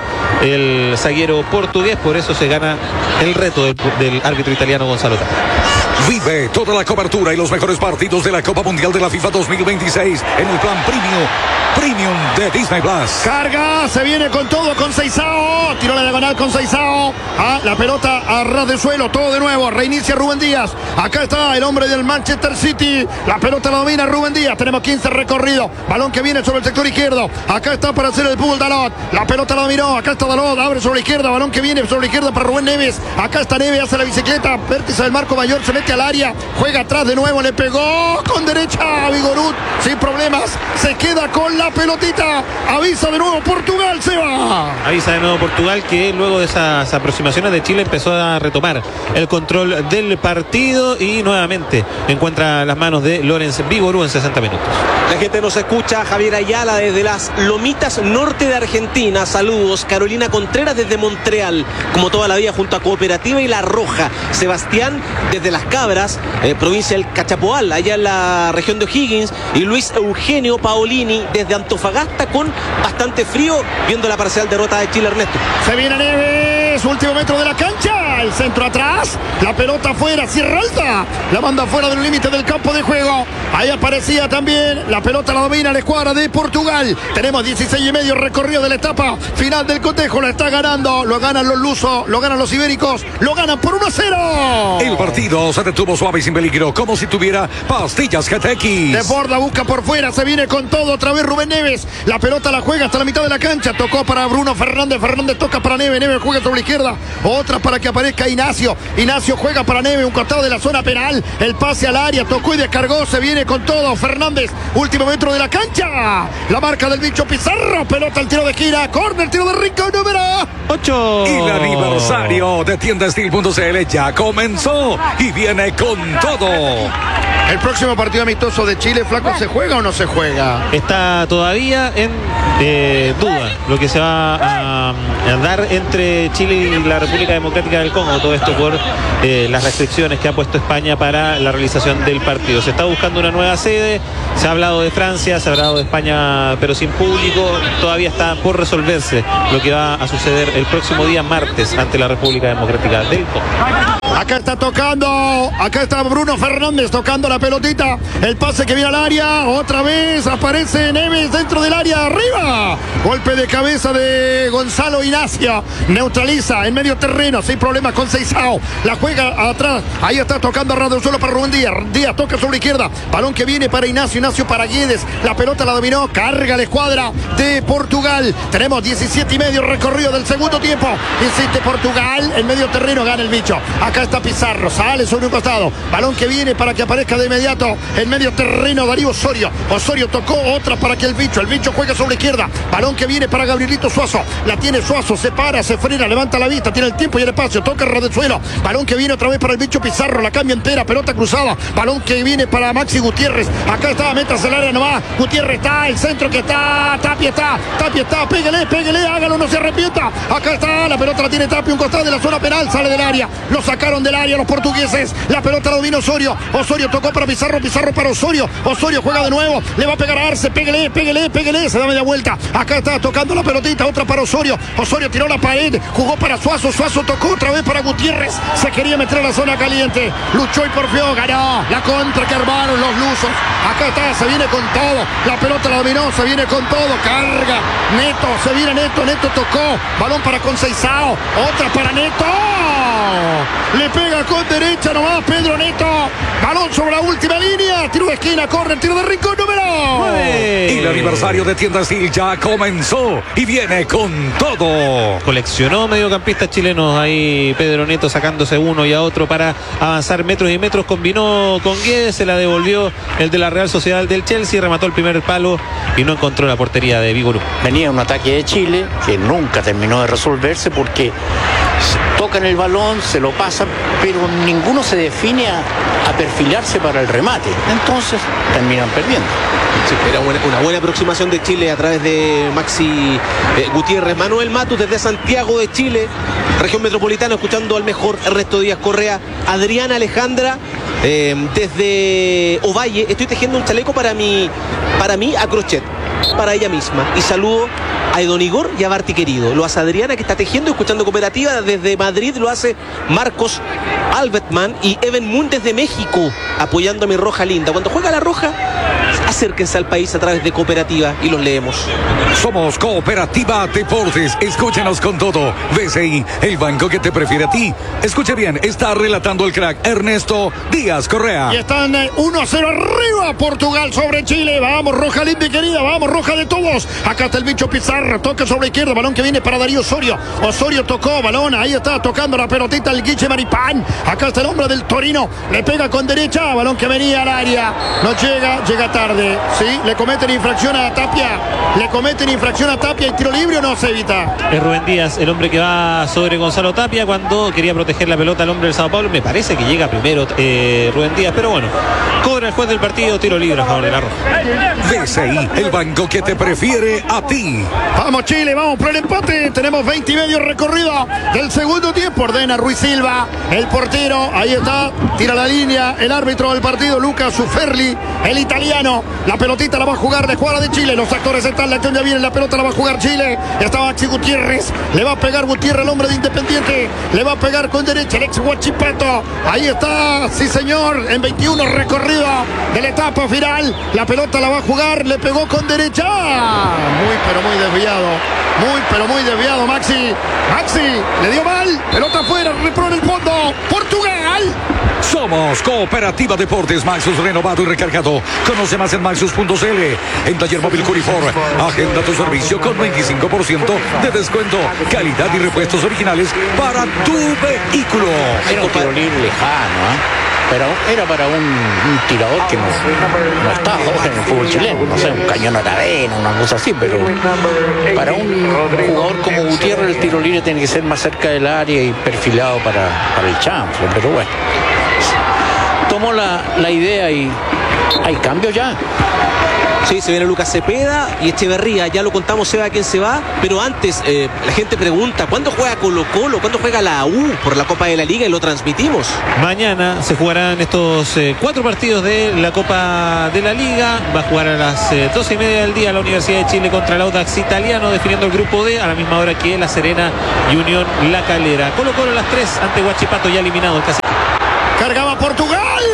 el zaguero portugués, por eso se gana el reto del, del árbitro italiano Gonzalo Tapia. Vive toda la cobertura y los mejores partidos de la Copa Mundial de la FIFA dos mil veintiséis en el plan Premium, Premium de Disney Plus. Carga, se viene con todo con Seisao. Tiró la diagonal con Seisao. Ah, la pelota a ras de suelo, todo de nuevo. Reinicia Rubén Díaz. Acá está el hombre del Manchester City. La pelota la domina Rubén Díaz. Tenemos quince recorridos. Balón que viene sobre el sector izquierdo. Acá está para hacer el fútbol Dalot. La pelota la dominó. Acá está Dalot. Abre sobre la izquierda. Balón que viene sobre la izquierda para Rubén Neves. Acá está Neves. Hace la bicicleta. Vértice del marco mayor. Se mete al área. Juega atrás de nuevo. Le pegó con derecha a Vigorut. Sin problemas. Se queda con la pelotita. Avisa de nuevo Portugal. Se va. Avisa de nuevo Portugal, que luego de esas aproximaciones de Chile empezó a retomar el control del partido y nuevamente encuentra las manos de Lorenz Vigorú en sesenta minutos. La gente nos escucha. Javier Ayala desde las Lomitas Norte de Argentina. Saludos. Carolina Contreras desde Montreal, como toda la vida junto a Cooperativa y La Roja. Sebastián desde Las Cabras, eh, provincia del Cachapoal, allá en la región de O'Higgins. Y Luis Eugenio Paolini desde Antofagasta, con bastante frío, viendo la parcial derrota de Chile. Ernesto. Se viene Neves, último metro de la cancha, el centro atrás, la pelota afuera, Sierra Alta, la manda fuera del límite del campo de juego. Ahí aparecía también, la pelota la domina la escuadra de Portugal. Tenemos dieciséis y medio recorrido de la etapa final del cotejo. Lo está ganando, lo ganan los lusos, lo ganan los ibéricos, lo ganan por uno a cero. El partido se detuvo suave y sin peligro, como si tuviera pastillas G T X. Desborda, busca por fuera, se viene con todo otra vez Rubén Neves. La pelota la juega hasta la mitad de la cancha, tocó para Bruno Fernández, Fernández toca para Neves, Neves juega sobre la izquierda, otra para que aparezca Ignacio. Ignacio juega para Neve, un costado de la zona penal. El pase al área, tocó y descargó, se viene con todo. Fernández, último metro de la cancha. La marca del bicho Pizarro, pelota al tiro de esquina, córner, tiro de rincón número ocho. Y el aniversario de tienda steel punto c l ya comenzó y viene con todo. El próximo partido amistoso de Chile, Flaco, ¿se juega o no se juega? Está todavía en eh, duda lo que se va a, a dar entre Chile y la República Democrática del Congo. Todo esto por eh, las restricciones que ha puesto España para la realización del partido. Se está buscando una nueva sede. Se ha hablado de Francia, se ha hablado de España, pero sin público. Todavía está por resolverse lo que va a suceder el próximo día martes ante la República Democrática del Congo. Acá está tocando, acá está Bruno Fernández tocando la pelotita, el pase que viene al área, otra vez aparece Neves dentro del área, arriba, golpe de cabeza de Gonzalo Ignacio, neutraliza en medio terreno, sin problemas con Seisao, la juega atrás, ahí está tocando a Rado solo para Rubén Díaz, Díaz toca sobre la izquierda, balón que viene para Ignacio, Ignacio para Guedes, la pelota la dominó, carga la escuadra de Portugal, tenemos diecisiete y medio recorrido del segundo tiempo, insiste Portugal, en medio terreno gana el bicho, acá está Pizarro, sale sobre un costado, balón que viene para que aparezca de inmediato en medio terreno Darío Osorio, Osorio tocó otra para que el bicho, el bicho juega sobre la izquierda, balón que viene para Gabrielito Suazo, la tiene Suazo, se para, se frena, levanta la vista, tiene el tiempo y el espacio, toca el suelo, balón que viene otra vez para el bicho Pizarro, la cambia entera, pelota cruzada, balón que viene para Maxi Gutiérrez, acá está, metas el área nomás, Gutiérrez está, el centro que está, Tapia está, Tapia está, pégale, pégale, hágalo, no se arrepienta, acá está, la pelota la tiene Tapia, un costado de la zona penal, sale del área, lo sacaron del área los portugueses, la pelota la domina Osorio, Osorio tocó para Pizarro, Pizarro para Osorio, Osorio juega de nuevo, le va a pegar a Arce, pégale, pégale, pégale, se da media vuelta, acá está tocando la pelotita, otra para Osorio, Osorio tiró la pared, jugó para Suazo, Suazo tocó otra vez para Gutiérrez, se quería meter a la zona caliente, luchó y porfió, ganó, la contra que armaron los lusos, acá está, se viene con todo, la pelota la dominó, se viene con todo, carga, Neto, se viene Neto, Neto tocó, balón para Conceizao, otra para Neto, le pega con derecha nomás Pedro Neto, balón sobre la última línea, tiro de esquina, corre, tiro de rincón número Y el aniversario de tienda steel ya comenzó y viene con todo. Coleccionó mediocampistas chilenos ahí Pedro Neto sacándose uno y a otro para avanzar metros y metros, combinó con Guedes, se la devolvió el de la Real Sociedad del Chelsea, remató el primer palo y no encontró la portería de Vigorú. Venía un ataque de Chile que nunca terminó de resolverse porque tocan el balón, se lo pasan, pero ninguno se define a, a perfilarse para el remate. Entonces terminan perdiendo. Sí, era una, una buena aproximación de Chile a través de Maxi eh, Gutiérrez. Manuel Matus desde Santiago de Chile, región metropolitana, escuchando al mejor Ernesto Díaz Correa. Adriana Alejandra eh, desde Ovalle, estoy tejiendo un chaleco para mi, para mí a crochet, para ella misma. Y saludo a Edon Igor y a Barty querido. Lo hace Adriana, que está tejiendo, escuchando Cooperativa. Desde Madrid lo hace Marcos Albertman y Evan Moon desde México, apoyando a mi Roja linda. Cuando juega la Roja, acérquense al país a través de Cooperativa y los leemos. Somos Cooperativa Deportes. Escúchenos con todo. B C I, el banco que te prefiere a ti. Escuche bien, está relatando el crack Ernesto Díaz Correa. Y están eh, uno a cero arriba Portugal sobre Chile. Vamos, Roja linda y querida, vamos, Roja de todos. Acá está el bicho Pizarro, toca sobre la izquierda, balón que viene para Darío Osorio. Osorio tocó, balón, ahí está tocando la pelotita el Guiche Maripán. Acá está el hombre del Torino, le pega con derecha, balón que venía al área. No llega, llega tarde. Sí, le cometen infracción a Tapia. Le cometen infracción a Tapia y tiro libre o no se evita. Es Rubén Díaz, el hombre que va sobre Gonzalo Tapia cuando quería proteger la pelota al hombre del Sao Paulo. Me parece que llega primero eh, Rubén Díaz, pero bueno, cobra el juez del partido, tiro libre a favor de la Roja. B C I, el banco que te prefiere a ti. Vamos Chile, vamos por el empate. Tenemos veinte y medio recorrido del segundo tiempo. Ordena Ruiz Silva, el portero, ahí está, tira la línea, el árbitro del partido, Lucas Suferli, el italiano. La pelotita la va a jugar la escuadra de Chile. Los actores están, la acción ya viene, la pelota la va a jugar Chile. Está Maxi Gutiérrez, le va a pegar Gutiérrez, el hombre de Independiente, le va a pegar con derecha el ex Huachipato. Ahí está, sí señor, en veintiuno recorrido de la etapa final. La pelota la va a jugar, le pegó con derecha. Muy pero muy desviado, muy pero muy desviado Maxi. Maxi, le dio mal, pelota afuera, repro en el fondo. Portugal. Somos Cooperativa Deportes Maxus, renovado y recargado. Conoce más en maxus punto c l. En Taller Móvil Curifor, agenda tu servicio con veinticinco por ciento de descuento. Calidad y repuestos originales para tu vehículo. Era un tiro libre lejano, ¿eh? Pero era para un, un tirador que no, no está ahora en el fútbol chileno, no sé, un cañón a Aravena, una cosa así, pero para un jugador como Gutiérrez el tiro libre tiene que ser más cerca del área y perfilado para, para el chanfle, pero bueno, tomó la, la idea y hay cambio ya. Sí, se viene Lucas Cepeda y Echeverría, ya lo contamos, se va a quién se va, pero antes eh, la gente pregunta, ¿cuándo juega Colo Colo? ¿Cuándo juega la U por la Copa de la Liga? Y lo transmitimos. Mañana se jugarán estos eh, cuatro partidos de la Copa de la Liga. Va a jugar a las eh, doce y media del día la Universidad de Chile contra el Audax Italiano, definiendo el grupo D, a la misma hora que La Serena y Unión La Calera. Colo Colo a las tres ante Huachipato, ya eliminado el caso. Cargaba Portugal.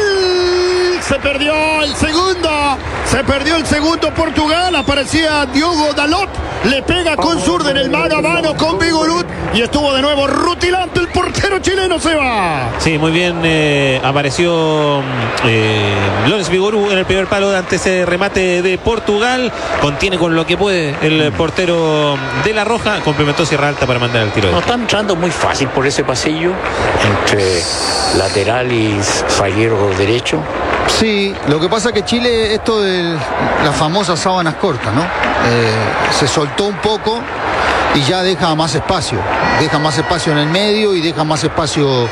Se perdió el segundo. Se perdió el segundo Portugal. Aparecía Diogo Dalot. Le pega con zurda en el mano a mano con Vigorut. Y estuvo de nuevo rutilante el portero chileno. Se va. Sí, muy bien. Eh, apareció eh, Lorenz Vigorú en el primer palo ante ese remate de Portugal. Contiene con lo que puede el portero de La Roja. Complementó Sierra Alta para mandar el tiro. No están entrando muy fácil por ese pasillo entre lateral y zaguero derecho. Sí, lo que pasa es que Chile, esto de las famosas sábanas cortas, ¿no? Eh, se soltó un poco y ya deja más espacio. Deja más espacio en el medio y deja más espacio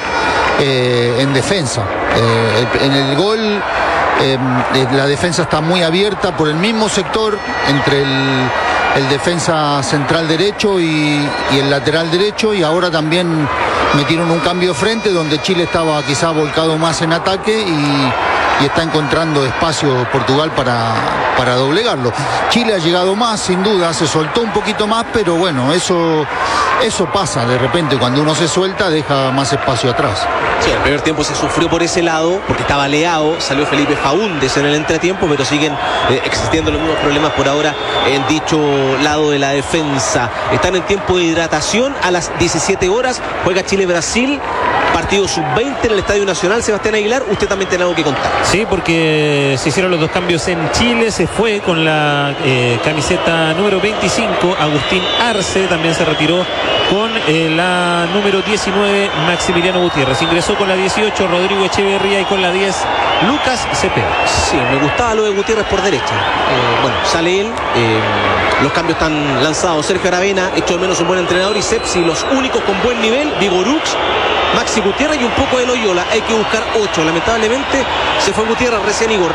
eh, en defensa. Eh, en el gol, eh, la defensa está muy abierta por el mismo sector entre el, el defensa central derecho y, y el lateral derecho, y ahora también metieron un cambio de frente donde Chile estaba quizá volcado más en ataque y... y está encontrando espacio Portugal para, para doblegarlo. Chile ha llegado más, sin duda, se soltó un poquito más, pero bueno, eso, eso pasa de repente, cuando uno se suelta deja más espacio atrás. Sí, el primer tiempo se sufrió por ese lado, porque estaba Leao, salió Felipe Faúndez en el entretiempo, pero siguen eh, existiendo los mismos problemas por ahora en dicho lado de la defensa. Están en tiempo de hidratación a las diecisiete horas, juega Chile-Brasil, partido sub veinte en el Estadio Nacional. Sebastián Aguilar, usted también tiene algo que contar. Sí, porque se hicieron los dos cambios en Chile. Se fue con la eh, camiseta número veinticinco Agustín Arce, también se retiró con eh, la número diecinueve Maximiliano Gutiérrez. Ingresó con la dieciocho Rodrigo Echeverría y con la diez Lucas Cepeda. Sí, me gustaba lo de Gutiérrez por derecha. Eh, bueno, sale él, eh, los cambios están lanzados. Sergio Aravena, hecho de menos un buen entrenador, y Sepsi, los únicos con buen nivel, Vigorux, Maxi Gutiérrez y un poco de Loyola. Hay que buscar ocho. Lamentablemente se fue Gutiérrez recién, Igor.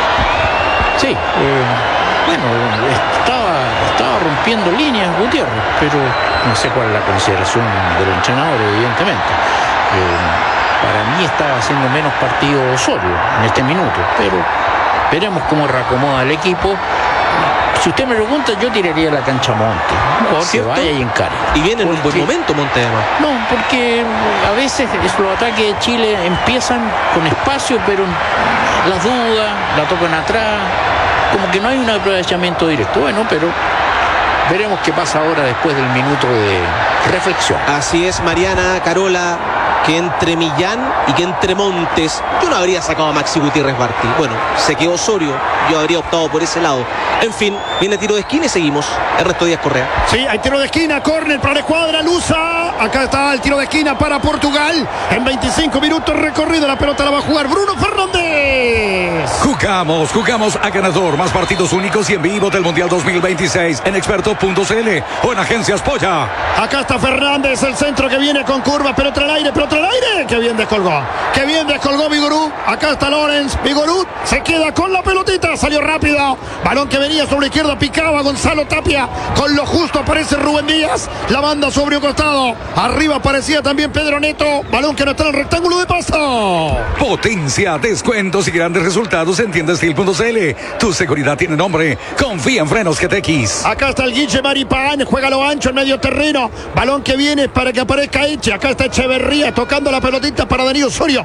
Sí, eh, bueno, estaba, estaba rompiendo líneas Gutiérrez, pero no sé cuál es la consideración del entrenador, evidentemente. Eh, para mí estaba haciendo menos partido Osorio en este minuto, pero veremos cómo reacomoda el equipo. Si usted me pregunta, yo tiraría la cancha a Monte, un jugador que vaya y encare. Y viene en un buen momento Monte, además. No, porque a veces los ataques de Chile empiezan con espacio, pero las dudas, la tocan atrás, como que no hay un aprovechamiento directo. Bueno, pero veremos qué pasa ahora después del minuto de reflexión. Así es, Mariana, Carola, que entre Millán y que entre Montes, yo no habría sacado a Maxi Gutiérrez Barti. Bueno, se quedó Osorio, yo habría optado por ese lado. En fin, viene tiro de esquina y seguimos. Ernesto Díaz Correa. Sí, hay tiro de esquina, córner para la escuadra lusa. Acá está el tiro de esquina para Portugal. En veinticinco minutos recorrido, la pelota la va a jugar Bruno Fernández. Jugamos, jugamos a ganador. Más partidos únicos y en vivo del Mundial dos mil veintiséis en experto punto c l o en Agencias Polla. Acá está Fernández, el centro que viene con curva, pelota al aire, pelota al aire. Qué bien descolgó, qué bien descolgó Vigorú. Acá está Lorenz, Vigorú se queda con la pelotita, salió rápido. Balón que venía sobre la izquierda, picaba Gonzalo Tapia. Con lo justo aparece Rubén Díaz. La banda sobre un costado. Arriba aparecía también Pedro Neto. Balón que no está en el rectángulo de paso. Potencia, descuentos y grandes resultados en tienda steel punto c l. Tu seguridad tiene nombre. Confía en Frenos G T X. Acá está el Guille Maripán. Juega lo ancho en medio terreno. Balón que viene para que aparezca Eche. Acá está Echeverría tocando la pelotita para Darío Osorio.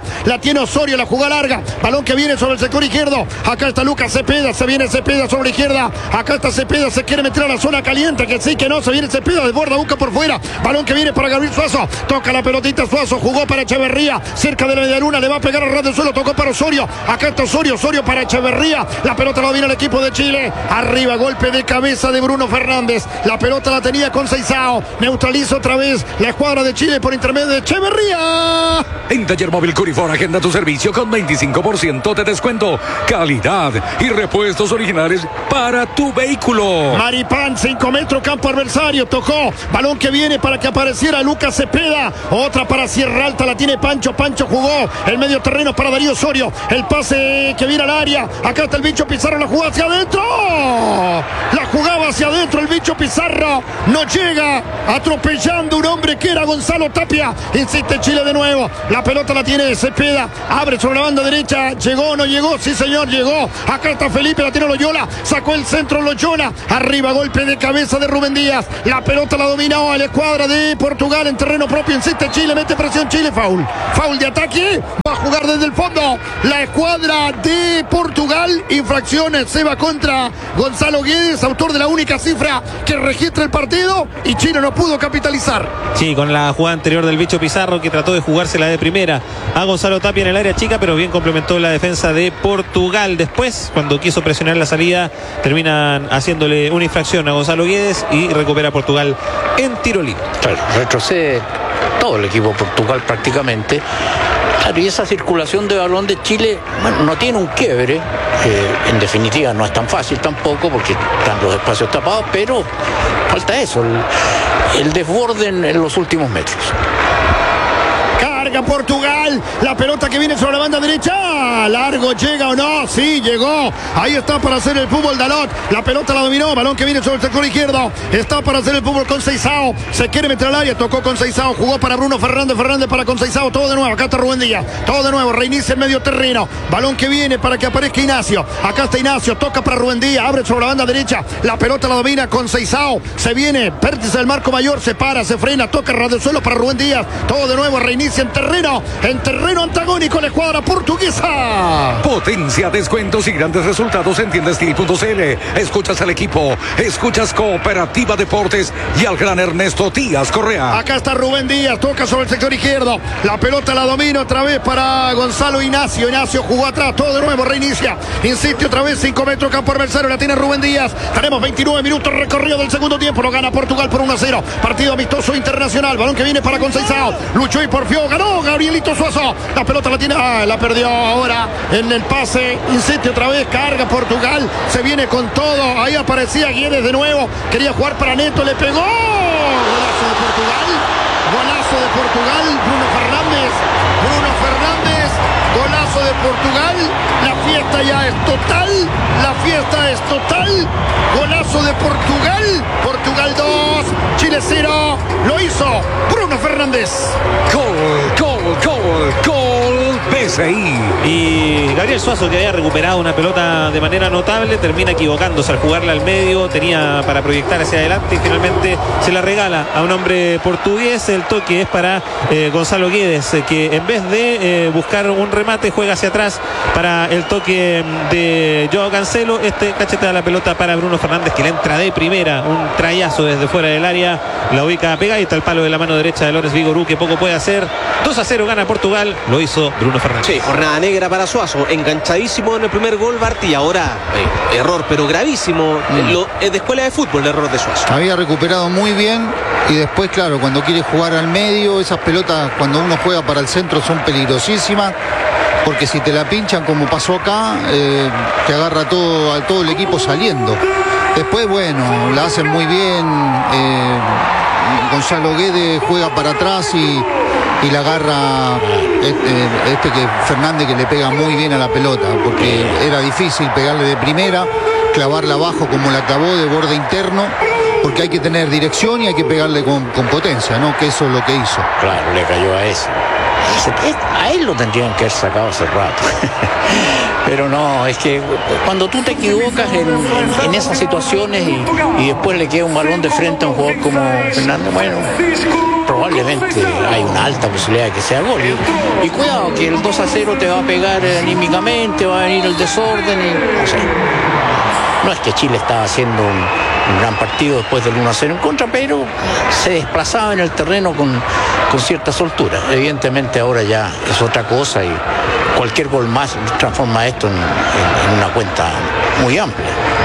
La tiene Osorio, la jugada larga. Balón que viene sobre el sector izquierdo. Acá está Lucas Cepeda, se viene Cepeda sobre la izquierda. Acá está Cepeda, se quiere meter a la zona caliente, que sí, que no, se viene Cepeda, desborda, busca por fuera. Balón que viene para Gabriel Suazo. Toca la pelotita Suazo, jugó para Echeverría, cerca de la media luna, le va a pegar al ras del suelo, tocó para Osorio. Acá está Osorio, Osorio para Echeverría. La pelota la viene el equipo de Chile. Arriba, golpe de cabeza de Bruno Fernández. La pelota la tenía con Seizao. Neutraliza otra vez la escuadra de Chile por intermedio de Echeverría. En Taller Móvil Curifón agenda tu servicio con veinticinco por ciento de descuento, calidad y repuestos originales para tu vehículo. Maripán, cinco metros, campo adversario, tocó, balón que viene para que apareciera Lucas Cepeda, otra para Sierra Alta, la tiene Pancho, Pancho jugó, el medio terreno para Darío Osorio, el pase que viene al área, acá está el bicho Pizarro, la jugada hacia adentro, la jugaba hacia adentro el bicho Pizarro, no llega, atropellando un hombre que era Gonzalo Tapia, insiste Chile de nuevo, la pelota la tiene Cepeda, abre sobre la banda derecha, llegó o no llegó, sí señor, llegó, acá está Felipe, la tiene Loyola, sacó el centro Loyola, arriba golpe de cabeza de Rubén Díaz, la pelota la dominó a la escuadra de Portugal en terreno propio, insiste Chile, mete presión Chile, foul, foul de ataque, va a jugar desde el fondo, la escuadra de Portugal, infracciones, se va contra Gonzalo Guedes, autor de la única cifra que registra el partido, y Chile no pudo capitalizar. Sí, con la jugada anterior del bicho Pizarro que trató de jugársela de primera a Gonzalo Tapia en el área chica, pero bien complementó la defensa de Portugal. Después, cuando quiso presionar la salida, terminan haciéndole una infracción a Gonzalo Guedes y recupera Portugal en tiro libre. Claro, retrocede todo el equipo Portugal prácticamente. Claro, y esa circulación de balón de Chile, bueno, no tiene un quiebre, eh, en definitiva no es tan fácil tampoco porque están los espacios tapados, pero falta eso, el, el desborde en, en los últimos metros. Carga Portugal, la pelota que viene sobre la banda derecha, largo, llega o no, sí, llegó, ahí está para hacer el fútbol Dalot, la pelota la dominó, balón que viene sobre el sector izquierdo, está para hacer el fútbol con Seizao, se quiere meter al área, tocó con Seizao, jugó para Bruno Fernández, Fernández para con Seizao, todo de nuevo, acá está Rubén Díaz, todo de nuevo, reinicia el medio terreno, balón que viene para que aparezca Ignacio, acá está Ignacio, toca para Rubén Díaz, abre sobre la banda derecha, la pelota la domina con Seizao, se viene, vértice del marco mayor, se para, se frena, toca ras del suelo para Rubén Díaz, todo de nuevo, reinicia en terreno, en terreno antagónico la escuadra portuguesa. Potencia, descuentos y grandes resultados en tiendastil punto c l. Escuchas al equipo, escuchas Cooperativa Deportes y al gran Ernesto Díaz Correa. Acá está Rubén Díaz, toca sobre el sector izquierdo, la pelota la domina otra vez para Gonzalo Ignacio, Ignacio jugó atrás, todo de nuevo, reinicia, insiste otra vez, cinco metros, campo adversario, la tiene Rubén Díaz, tenemos veintinueve minutos recorrido del segundo tiempo, lo gana Portugal por uno a cero, partido amistoso internacional, balón que viene para Conceição, luchó y porfió, ganó Gabrielito Suazo, la pelota la tiene, ah, la perdió ahora en el pase, insiste otra vez, carga Portugal, se viene con todo, ahí aparecía Guedes de nuevo, quería jugar para Neto, le pegó, golazo de Portugal, golazo de Portugal, Bruno Fernández, Bruno Fernández, golazo de Portugal, la fiesta ya es total, la fiesta es total, golazo de Portugal, Portugal dos, Chile cero, lo hizo Bruno Fernández. Gol, gol, gol, gol, B C I. Y Gabriel Suazo, que había recuperado una pelota de manera notable, termina equivocándose al jugarla al medio, tenía para proyectar hacia adelante y finalmente se la regala a un hombre portugués. El toque es para eh, Gonzalo Guedes, eh, que en vez de eh, buscar un remate juega hacia atrás para el toque de Joao Cancelo. Este cachetea la pelota para Bruno Fernández, que le entra de primera, un trayazo desde fuera del área, la ubica pegadita al palo de la mano derecha de Lorenz Vigorú, que poco puede hacer. Dos a cero gana Portugal, lo hizo Bruno Fernández. Sí, jornada negra para Suazo, enganchadísimo en el primer gol Barty, ahora eh, error, pero gravísimo, mm. lo, es de escuela de fútbol el error de Suazo. Había recuperado muy bien y después, claro, cuando quiere jugar al medio, esas pelotas cuando uno juega para el centro son peligrosísimas, porque si te la pinchan como pasó acá, eh, te agarra todo, a todo el equipo saliendo. Después, bueno, la hacen muy bien, eh, Gonzalo Guedes juega para atrás y y la agarra este, este que Fernández, que le pega muy bien a la pelota, porque era difícil pegarle de primera, clavarla abajo como la clavó de borde interno, porque hay que tener dirección y hay que pegarle con, con potencia, ¿no? Que eso es lo que hizo. Claro, le cayó a ese. A él lo tendrían que haber sacado hace rato. Pero no, es que cuando tú te equivocas en, en, en esas situaciones y, y después le queda un balón de frente a un jugador como Fernández, bueno, probablemente hay una alta posibilidad de que sea gol. Y, y cuidado, que el dos a cero te va a pegar anímicamente, va a venir el desorden y no sé. No es que Chile estaba haciendo un, un gran partido después del uno a cero en contra, pero se desplazaba en el terreno con, con cierta soltura. Evidentemente ahora ya es otra cosa y cualquier gol más transforma esto en, en, en una cuenta muy amplia.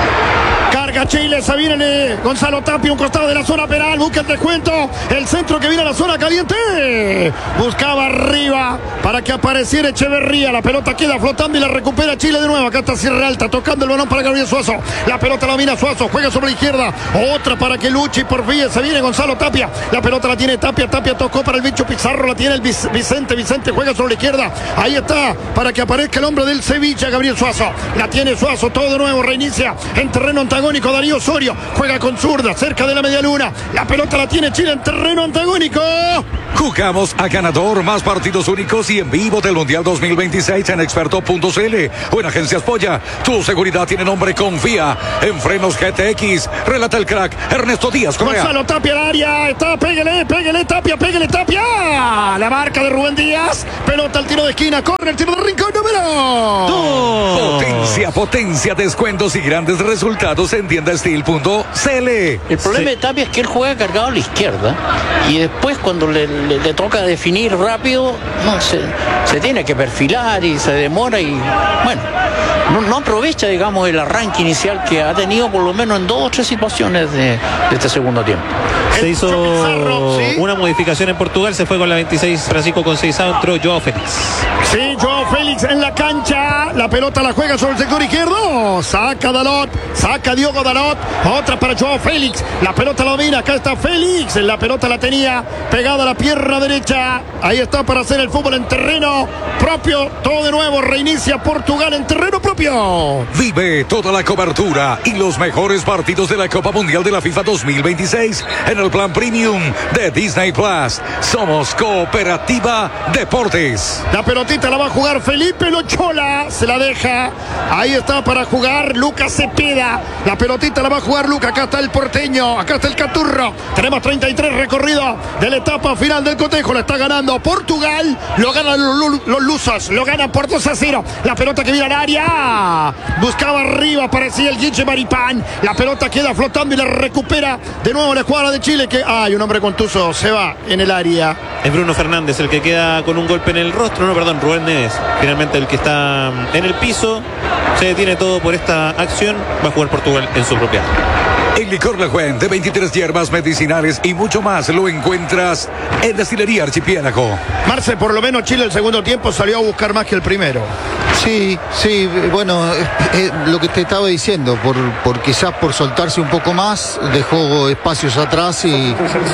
Carga Chile, se viene Gonzalo Tapia, un costado de la zona penal, busca el descuento, el centro que viene a la zona caliente, buscaba arriba para que apareciera Echeverría, la pelota queda flotando y la recupera Chile de nuevo, acá está Sierra Alta, tocando el balón para Gabriel Suazo, la pelota la domina Suazo, juega sobre la izquierda, otra para que luche y por fin se viene Gonzalo Tapia, la pelota la tiene Tapia, Tapia tocó para el bicho Pizarro, la tiene el Vicente, Vicente juega sobre la izquierda, ahí está, para que aparezca el hombre del Sevilla, Gabriel Suazo, la tiene Suazo, todo de nuevo, reinicia en terreno antagónico, Darío Osorio juega con zurda cerca de la media luna, la pelota la tiene Chile en terreno antagónico. Jugamos a ganador, más partidos únicos y en vivo del Mundial dos mil veintiséis en experto punto c l o en Agencias Polla. Tu seguridad tiene nombre, confía en Frenos G T X. Relata el crack Ernesto Díaz Correa. Gonzalo Tapia al área, está, pégale, pégale Tapia, pégale Tapia, la marca de Rubén Díaz, pelota al tiro de esquina, corre el tiro de rincón, número dos. Potencia, potencia, descuentos y grandes resultados en tienda steel punto c l. El problema sí. de Tapia es que él juega cargado a la izquierda y después cuando le, le, le toca definir rápido, no, se, se tiene que perfilar y se demora y bueno, no, no aprovecha, digamos, el arranque inicial que ha tenido por lo menos en dos o tres situaciones de, de este segundo tiempo. Se hizo Pizarro, ¿sí? Una modificación en Portugal, se fue con la veintiséis Francisco Conceição, entró Joao Félix. Sí, Joao Félix en la cancha, la pelota la juega sobre el sector izquierdo, saca Dalot, saca Diogo Dalot, otra para Joao Félix, la pelota la domina, acá está Félix, la pelota la tenía pegada a la pierna derecha, ahí está para hacer el fútbol en terreno propio, todo de nuevo, reinicia Portugal en terreno propio. Vive toda la cobertura y los mejores partidos de la Copa Mundial de la FIFA dos mil veintiséis en el plan premium de Disney Plus. Somos Cooperativa Deportes. La pelotita la va a jugar Felipe Lochola, se la deja, ahí está para jugar Lucas Cepeda, la pelotita la va a jugar Lucas, acá está el porteño, acá está el Caturro, tenemos treinta y tres recorridos de la etapa final del cotejo, la está ganando Portugal, lo ganan los, los lusos, lo ganan por dos a cero, la pelota que viene al área, buscaba arriba, aparecía el Guiche Maripán, la pelota queda flotando y la recupera de nuevo la escuadra de Chile, que hay un hombre contuso, se va en el área. Es Bruno Fernández el que queda con un golpe en el rostro, no, perdón, Rubén Neves, finalmente el que está en el piso, se detiene todo por esta acción, va a jugar Portugal en su propia. El licor La Juan de veintitrés hierbas medicinales y mucho más lo encuentras en Destilería Archipiélago. Marce, por lo menos Chile el segundo tiempo salió a buscar más que el primero. Sí, sí, bueno, eh, eh, lo que te estaba diciendo, por, por quizás por soltarse un poco más, dejó espacios atrás y,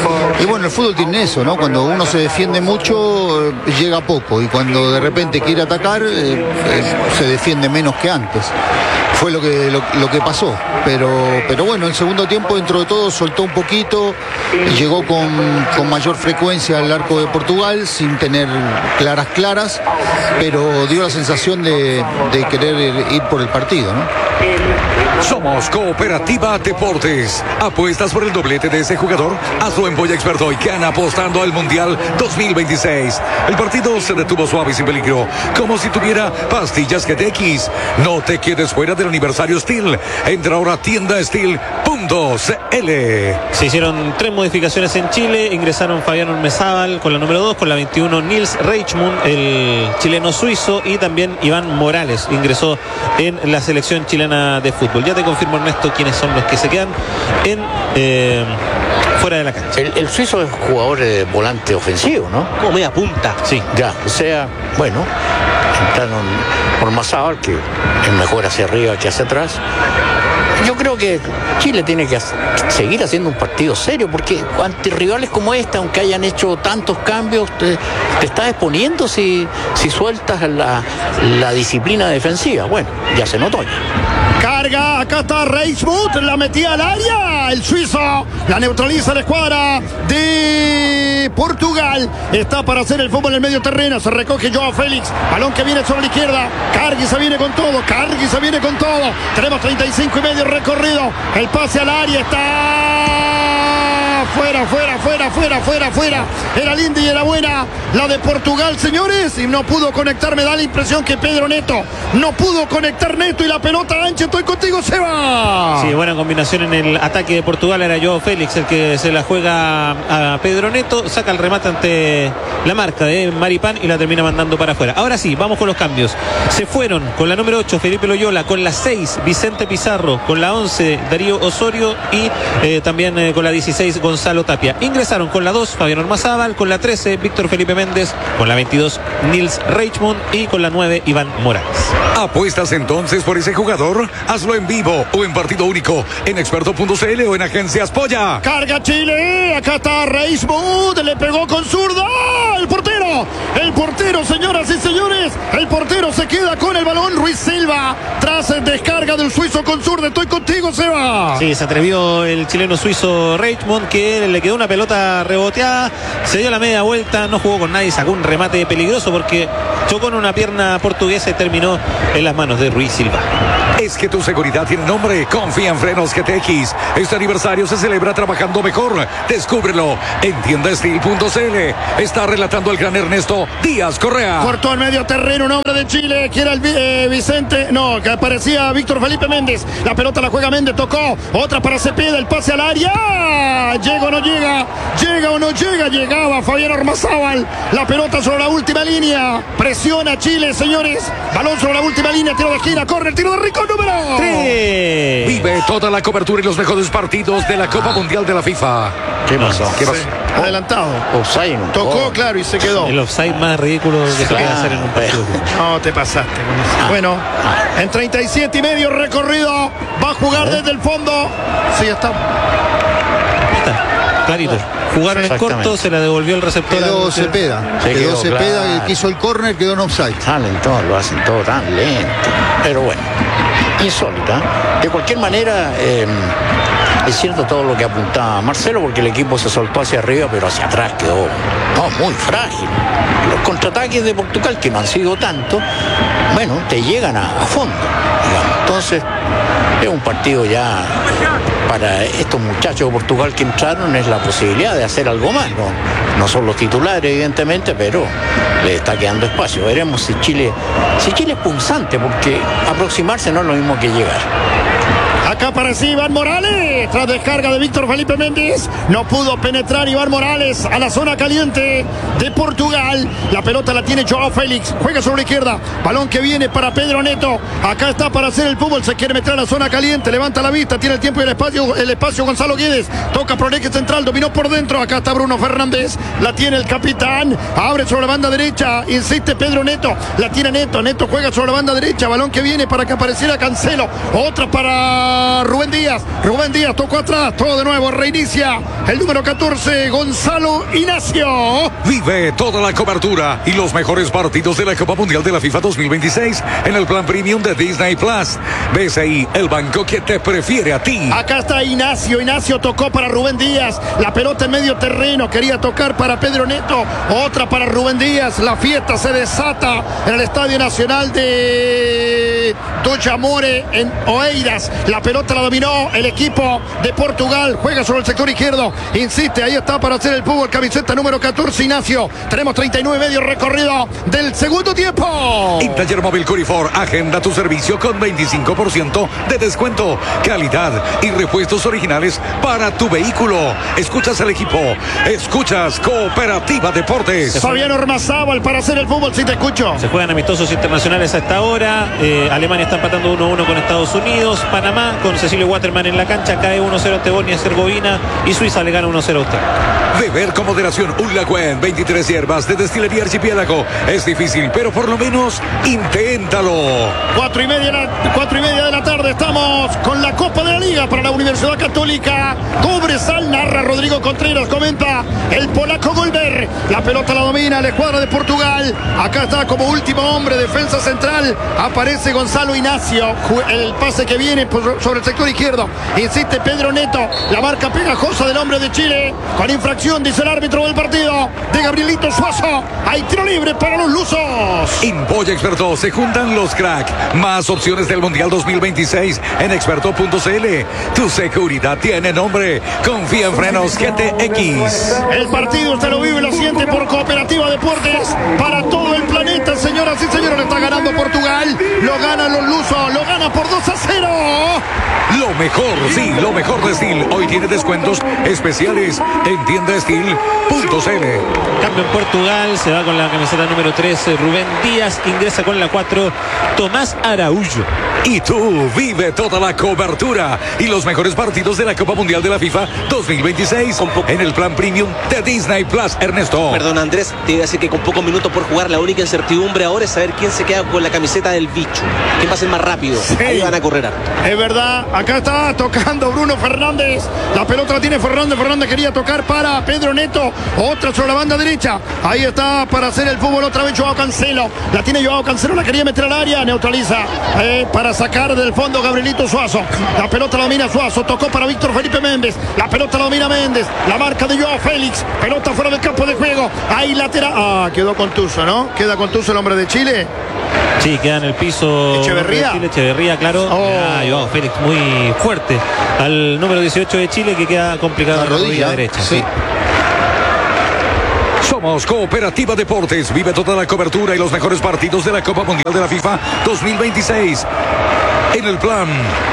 y bueno, el fútbol tiene eso, ¿no? Cuando uno se defiende mucho, eh, llega poco y cuando de repente quiere atacar, eh, eh, se defiende menos que antes. Fue lo que, lo, lo que pasó, pero, pero bueno, el segundo tiempo dentro de todo soltó un poquito, llegó con, con mayor frecuencia al arco de Portugal, sin tener claras claras, pero dio la sensación de, de querer ir por el partido, ¿no? Somos Cooperativa Deportes. ¿Apuestas por el doblete de ese jugador? Hazlo en Polla Experto y gana apostando al Mundial dos mil veintiséis. El partido se detuvo suave y sin peligro, como si tuviera pastillas G T X. No te quedes fuera del aniversario Steel. Entra ahora a tienda steel punto c l. Se hicieron tres modificaciones en Chile. Ingresaron Fabián Ormezábal con la número dos, con la veintiuno Nils Reichmund, el chileno suizo, y también Iván Morales ingresó en la selección chilena de fútbol. Ya te confirmo, Ernesto, quiénes son los que se quedan en eh, fuera de la cancha. El, el suizo es jugador de volante ofensivo, ¿no? Como media punta. Sí, ya, o sea, bueno, entraron por Ormezábal, que es mejor hacia arriba que hacia atrás. Yo creo que Chile tiene que seguir haciendo un partido serio, porque ante rivales como este, aunque hayan hecho tantos cambios, te, te estás exponiendo si, si sueltas la, la disciplina defensiva. Bueno, ya se notó. Carga, acá está Reichmuth, la metía al área. El suizo la neutraliza la escuadra de Portugal. Está para hacer el fútbol en el medio terreno. Se recoge Joao Félix. Balón que viene sobre la izquierda. Cargui se viene con todo. Cargui se viene con todo. Tenemos treinta y cinco y medio recorrido. El pase al área está fuera, fuera, fuera, fuera, fuera, fuera. Era linda y era buena la de Portugal, señores. Y no pudo conectar. Me da la impresión que Pedro Neto no pudo conectar Neto y la pelota ancha. Estoy contigo, Seba. Sí, buena combinación en el ataque de Portugal. Era Joao Félix el que se la juega a Pedro Neto. Saca el remate ante la marca de Maripán y la termina mandando para afuera. Ahora sí, vamos con los cambios. Se fueron con la número ocho Felipe Loyola, con la seis Vicente Pizarro, con la once Darío Osorio y eh, también eh, con la dieciséis Gonzalo Tapia. Ingresaron con la dos Fabián Ormazábal, con la trece Víctor Felipe Méndez, con la veintidós Nils Reichmuth y con la nueve Iván Morales. ¿Apuestas entonces por ese jugador? Hazlo en vivo o en partido único en experto punto c l o en Agencias Polla. Carga Chile, acá está Reichmuth, le pegó con zurda. El portero, el portero, señoras y señores, el portero se queda con el balón. Ruiz Silva, tras el descarga del suizo con zurda. Estoy contigo, Seba. Sí, se atrevió el chileno suizo Reichmuth, que le quedó una pelota reboteada, se dio la media vuelta, no jugó con nadie, sacó un remate peligroso porque chocó en una pierna portuguesa y terminó en las manos de Ruiz Silva. Es que tu seguridad tiene nombre. Confía en Frenos G T X. Este aniversario se celebra trabajando mejor. Descúbrelo en tienda steel punto c l. Está relatando el gran Ernesto Díaz Correa. Cortó al medio terreno un hombre de Chile, que era el eh, Vicente, no, que parecía Víctor Felipe Méndez. La pelota la juega Méndez, tocó, otra para Cepeda, el pase al área. Llega o no llega, llega o no llega, llegaba Fabián Ormazábal. La pelota sobre la última línea. Presiona Chile, señores. Balón sobre la última línea, tiro de esquina, corre el tiro de Rico, número tres. Vive toda la cobertura y los mejores partidos de la Copa Mundial de la FIFA. ¿Qué pasó? ¿Qué pasó? adelantado. Offside. Tocó, claro, y se quedó. El offside más ridículo que se puede Claro. hacer en un partido. No, te pasaste con eso. Bueno, en treinta y siete y medio recorrido, va a jugar desde el fondo. Sí, ya está. Ahí está, clarito. Jugaron en Exactamente. corto, se la devolvió el receptor. Quedó al- Cepeda. Se Quedó quedó, Cepeda, claro. que quiso el córner, quedó en offside. Salen todos, lo hacen todo tan lento. Pero bueno, insólita. De cualquier manera, eh, es cierto todo lo que apuntaba Marcelo, porque el equipo se soltó hacia arriba, pero hacia atrás quedó no, muy frágil. Los contraataques de Portugal, que no han sido tanto, bueno, te llegan a, a fondo, digamos. Entonces, es un partido ya para estos muchachos de Portugal que entraron, es la posibilidad de hacer algo más, ¿no? No son los titulares, evidentemente, pero le está quedando espacio. Veremos si Chile, si Chile es punzante, porque aproximarse no es lo mismo que llegar. Acá aparecía Iván Morales, tras descarga de Víctor Felipe Méndez. No pudo penetrar Iván Morales a la zona caliente de Portugal. La pelota la tiene Joao Félix, juega sobre la izquierda. Balón que viene para Pedro Neto. Acá está para hacer el fútbol, se quiere meter a la zona caliente. Levanta la vista, tiene el tiempo y el espacio. El espacio Gonzalo Guedes. Toca por el eje central, dominó por dentro. Acá está Bruno Fernández, la tiene el capitán. Abre sobre la banda derecha, insiste Pedro Neto. La tiene Neto, Neto juega sobre la banda derecha. Balón que viene para que apareciera Cancelo. Otra para Rubén Díaz, Rubén Díaz tocó atrás, todo de nuevo, reinicia el número catorce, Gonzalo Ignacio. Vive toda la cobertura y los mejores partidos de la Copa Mundial de la FIFA dos mil veintiséis en el plan premium de Disney Plus. B C I, el banco que te prefiere a ti. Acá está Ignacio, Ignacio tocó para Rubén Díaz, la pelota en medio terreno, quería tocar para Pedro Neto, otra para Rubén Díaz, la fiesta se desata en el Estadio Nacional de Dochamore en Oeiras, la pelota la dominó el equipo de Portugal, juega sobre el sector izquierdo, insiste, ahí está para hacer el fútbol, camiseta número catorce, Ignacio, tenemos treinta y nueve medio recorrido del segundo tiempo. En Taller Móvil Curifor, agenda tu servicio con veinticinco por ciento de descuento, calidad y repuestos originales para tu vehículo. Escuchas al equipo, escuchas Cooperativa Deportes. Fabián Ormazábal para hacer el fútbol, si te escucho. Se juegan amistosos internacionales a esta hora. Eh, Alemania está empatando uno a uno con Estados Unidos. Panamá con con Cecilio Waterman en la cancha. Cae uno cero ante Bosnia y Herzegovina y Suiza le gana uno cero a Australia. Beber con moderación un Lagüen, veintitrés hierbas de Destilería Archipiélago. Es difícil, pero por lo menos inténtalo. Cuatro y media, la, cuatro y media de la tarde estamos con la Copa de la Liga para la Universidad Católica. Cobresal, narra Rodrigo Contreras, comenta el polaco Golber. La pelota la domina la escuadra de Portugal. Acá está como último hombre, defensa central. Aparece Gonzalo Ignacio. El pase que viene sobre el sector izquierdo. Insiste Pedro Neto. La marca pegajosa del hombre de Chile. Con infracción, dice el árbitro del partido, de Gabrielito Suazo. Hay tiro libre para los lusos. En Polla Experto se juntan los crack. Más opciones del Mundial dos mil veintiséis en experto punto c l. Tu seguridad tiene nombre. Confía en Frenos G T X. El partido usted lo vive y lo siente por Cooperativa Deportes. Para todo el planeta, señoras y señores, está ganando Portugal. Lo ganan los lusos. Lo gana por dos a cero. Lo mejor, sí, lo mejor de Steel. Hoy tiene descuentos especiales en tienda steel punto c l. Cambio en Portugal, se va con la camiseta número tres Rubén Díaz, ingresa con la cuatro Tomás Araújo. Y tú vive toda la cobertura y los mejores partidos de la Copa Mundial de la FIFA dos mil veintiséis en el plan premium de Disney Plus, Ernesto. Perdón, Andrés, te iba a decir que con pocos minutos por jugar, la única incertidumbre ahora es saber quién se queda con la camiseta del bicho. ¿Quién va a ser más rápido? Sí. Ahí van a correr. Es verdad, acá está tocando Bruno Fernández. La pelota la tiene Fernández. Fernández quería tocar para Pedro Neto. Otra sobre la banda derecha. Ahí está para hacer el fútbol otra vez Joao Cancelo. La tiene Joao Cancelo, la quería meter al área. Neutraliza eh, para sacar del fondo Gabrielito Suazo. La pelota la domina Suazo. Tocó para Víctor Felipe Méndez. La pelota la domina Méndez. La marca de Joao Félix. Pelota fuera del campo de juego. Ahí lateral. Ah, quedó contuso, ¿no? Queda contuso el hombre de Chile. Sí, queda en el piso Echeverría. Chile, Echeverría, claro. Oh. Ah, Joao Félix muy fuerte al número dieciocho de Chile, que queda complicado La en la rodilla, rodilla, derecha. sí. Sí. Somos Cooperativa Deportes. Vive toda la cobertura y los mejores partidos de la Copa Mundial de la FIFA dos mil veintiséis en el plan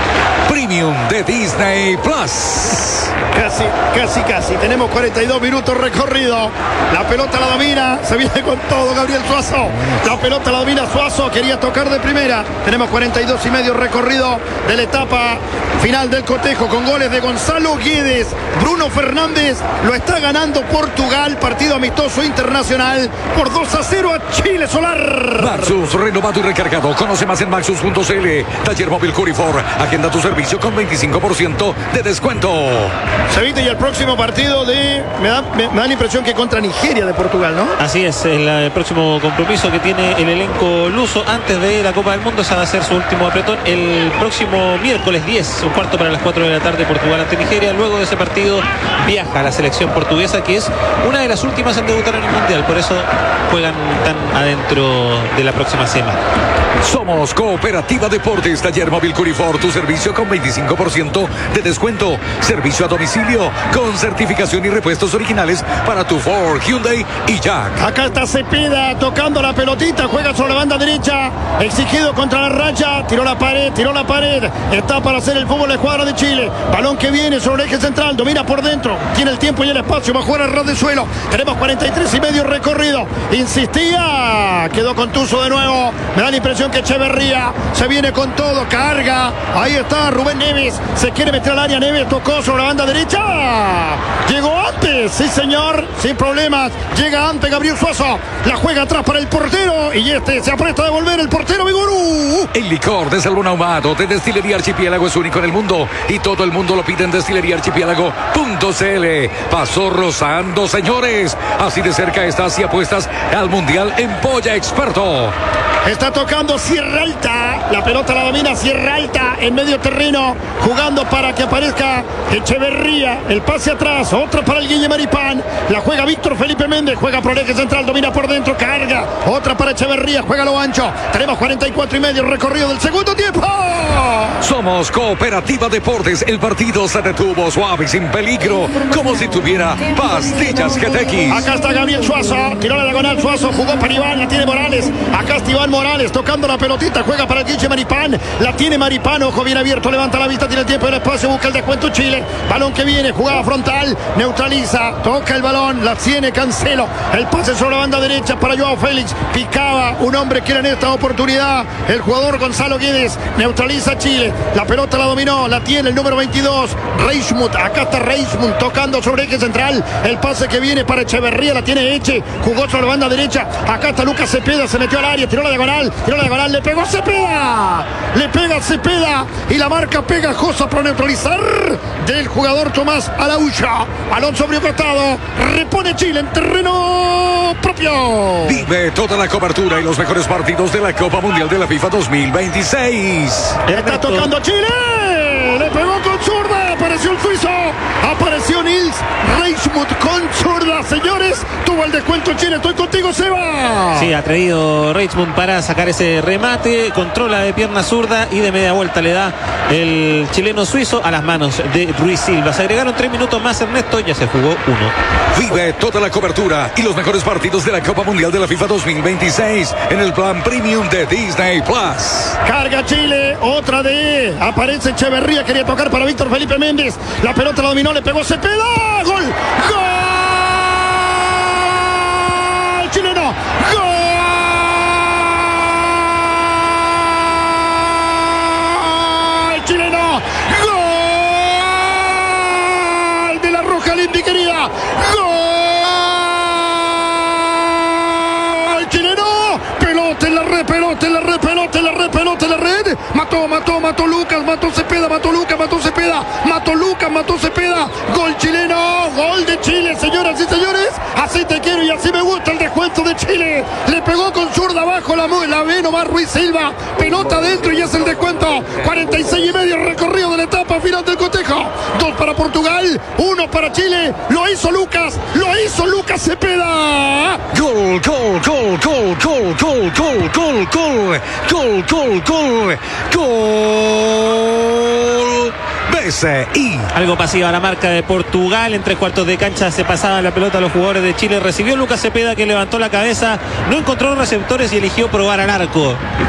premium de Disney Plus. Casi, casi, casi. Tenemos cuarenta y dos minutos recorrido. La pelota la domina. Se viene con todo Gabriel Suazo. La pelota la domina Suazo. Quería tocar de primera. Tenemos cuarenta y dos y medio recorrido de la etapa final del cotejo con goles de Gonzalo Guedes. Bruno Fernández. Lo está ganando Portugal. Partido amistoso internacional por dos a cero a Chile Solar. Maxus, renovado y recargado. Conoce más en maxus punto c l. Taller móvil Curifor. Agenda tu servicio con veinticinco por ciento de descuento. Cevita, y el próximo partido de... Me da, me, me da la impresión que contra Nigeria de Portugal, ¿no? Así es, el, el próximo compromiso que tiene el elenco luso antes de la Copa del Mundo. Esa va a ser su último apretón el próximo miércoles diez, un cuarto para las cuatro de la tarde, Portugal ante Nigeria. Luego de ese partido viaja a la selección portuguesa, que es una de las últimas en debutar en el Mundial. Por eso juegan tan adentro de la próxima semana. Somos Cooperativa Deportes, Taller móvil Curifor, tu servicio con veinticinco por ciento de descuento. Servicio a domicilio con certificación y repuestos originales para tu Ford, Hyundai y Jack. Acá está Cepeda tocando la pelotita, juega sobre la banda derecha, exigido contra la raya, tiró la pared, tiró la pared, está para hacer el fútbol de escuadra de Chile. Balón que viene sobre el eje central, domina por dentro, tiene el tiempo y el espacio, va a jugar al ras de suelo. Tenemos cuarenta y tres y medio recorrido. Insistía, quedó contuso de nuevo. Me da la impresión que Echeverría se viene con todo, carga. Ahí está Rubén Neves, se quiere meter al área. Neves tocó sobre la banda derecha. Llegó antes, sí señor, sin problemas. Llega antes Gabriel Suazo. La juega atrás para el portero y este se aprieta a devolver el portero Vigorú. El licor de salmón ahumado de Destilería Archipiélago es único en el mundo y todo el mundo lo pide en destilería archipiélago punto c l. Pasó rozando, señores. Así de cerca está si apuestas al Mundial en Polla Experto. Está tocando Sierra Alta. La pelota la domina Sierra Alta en medio terreno, jugando para que aparezca Echeverría. El pase atrás, otra para el Guille Maripán. La juega Víctor Felipe Méndez, juega por el eje central, domina por dentro, carga. Otra para Echeverría, juega lo ancho. Tenemos cuarenta y cuatro y medio recorrido del segundo tiempo. Somos Cooperativa Deportes. El partido se detuvo suave y sin peligro, como si tuviera pastillas G T X. Acá está Gabriel Suazo, tiró la diagonal Suazo, jugó para Iván, la tiene Morales. Acá está Iván Morales tocando la pelotita, juega para el Guille Maripán. La tiene Maripano, ojo bien abierto, levanta la vista, tiene el tiempo y el espacio, busca el descuento Chile. Balón que viene, jugada frontal, neutraliza, toca el balón, la tiene Cancelo. El pase sobre la banda derecha para Joao Félix. Picaba un hombre que era en esta oportunidad el jugador Gonzalo Guedes. Neutraliza Chile. La pelota la dominó, la tiene el número veintidós, Reichmuth. Acá está Reichmuth tocando sobre eje central. El pase que viene para Echeverría, la tiene Eche. Jugó sobre la banda derecha. Acá está Lucas Cepeda, se metió al área, tiró la diagonal, tiró la diagonal, le pegó Cepeda. Le pega Cepeda y la marca pegajosa para neutralizar del jugador Tomás Araujo. Balón sobre un costado, repone Chile en terreno propio. Vive toda la cobertura y los mejores partidos de la Copa Mundial de la FIFA dos mil veintiséis. Está tocando Chile. Le pegó con zurda. Apareció el suizo. Apareció Nils Reichmuth con zurda. Señores, tuvo el descuento Chile. Estoy contigo, Seba. Sí, ha traído Reichmuth para sacar ese remate. Controla de pierna zurda y de media vuelta le da el chileno suizo a las manos de Ruiz Silva. Se agregaron tres minutos más, Ernesto. Ya se jugó uno. Vive toda la cobertura y los mejores partidos de la Copa Mundial de la FIFA dos mil veintiséis en el plan premium de Disney Plus. Carga Chile, otra de aparece Echeverría, quería tocar para Víctor Felipe Méndez. La pelota la dominó, le pegó Cepeda. ¡Gol! ¡Gol! Chileno. ¡Gol! Chileno. ¡Gol! De la Roja Limpi, querida. ¡Gol! Chileno. Pelota en la red, pelota en la red, pelota en la red, pelota en la red. Mató, mató, mató Lucas, mató Cepeda, mató Lucas, mató Cepeda, mató Lucas, mató Cepeda. Gol chileno, gol de Chile, señoras y señores. Así te quiero y así me gusta el descuento de Chile. Le pegó con zurda abajo la, la ve nomás Ruiz Silva. Pelota adentro y es el descuento. cuarenta y seis y medio recorrido de la etapa final del cotejo. Dos para Portugal, uno para Chile. Lo hizo Lucas, lo hizo Lucas Cepeda. Gol, gol, gol, gol, gol, gol, gol, gol, gol, gol, gol, gol, gol. B C I. Algo pasiva la marca de Portugal. En tres cuartos de cancha se pasaba la pelota a los jugadores de Chile. Recibió Lucas Cepeda, que levantó la cabeza, no encontró receptores y eligió probar al arco.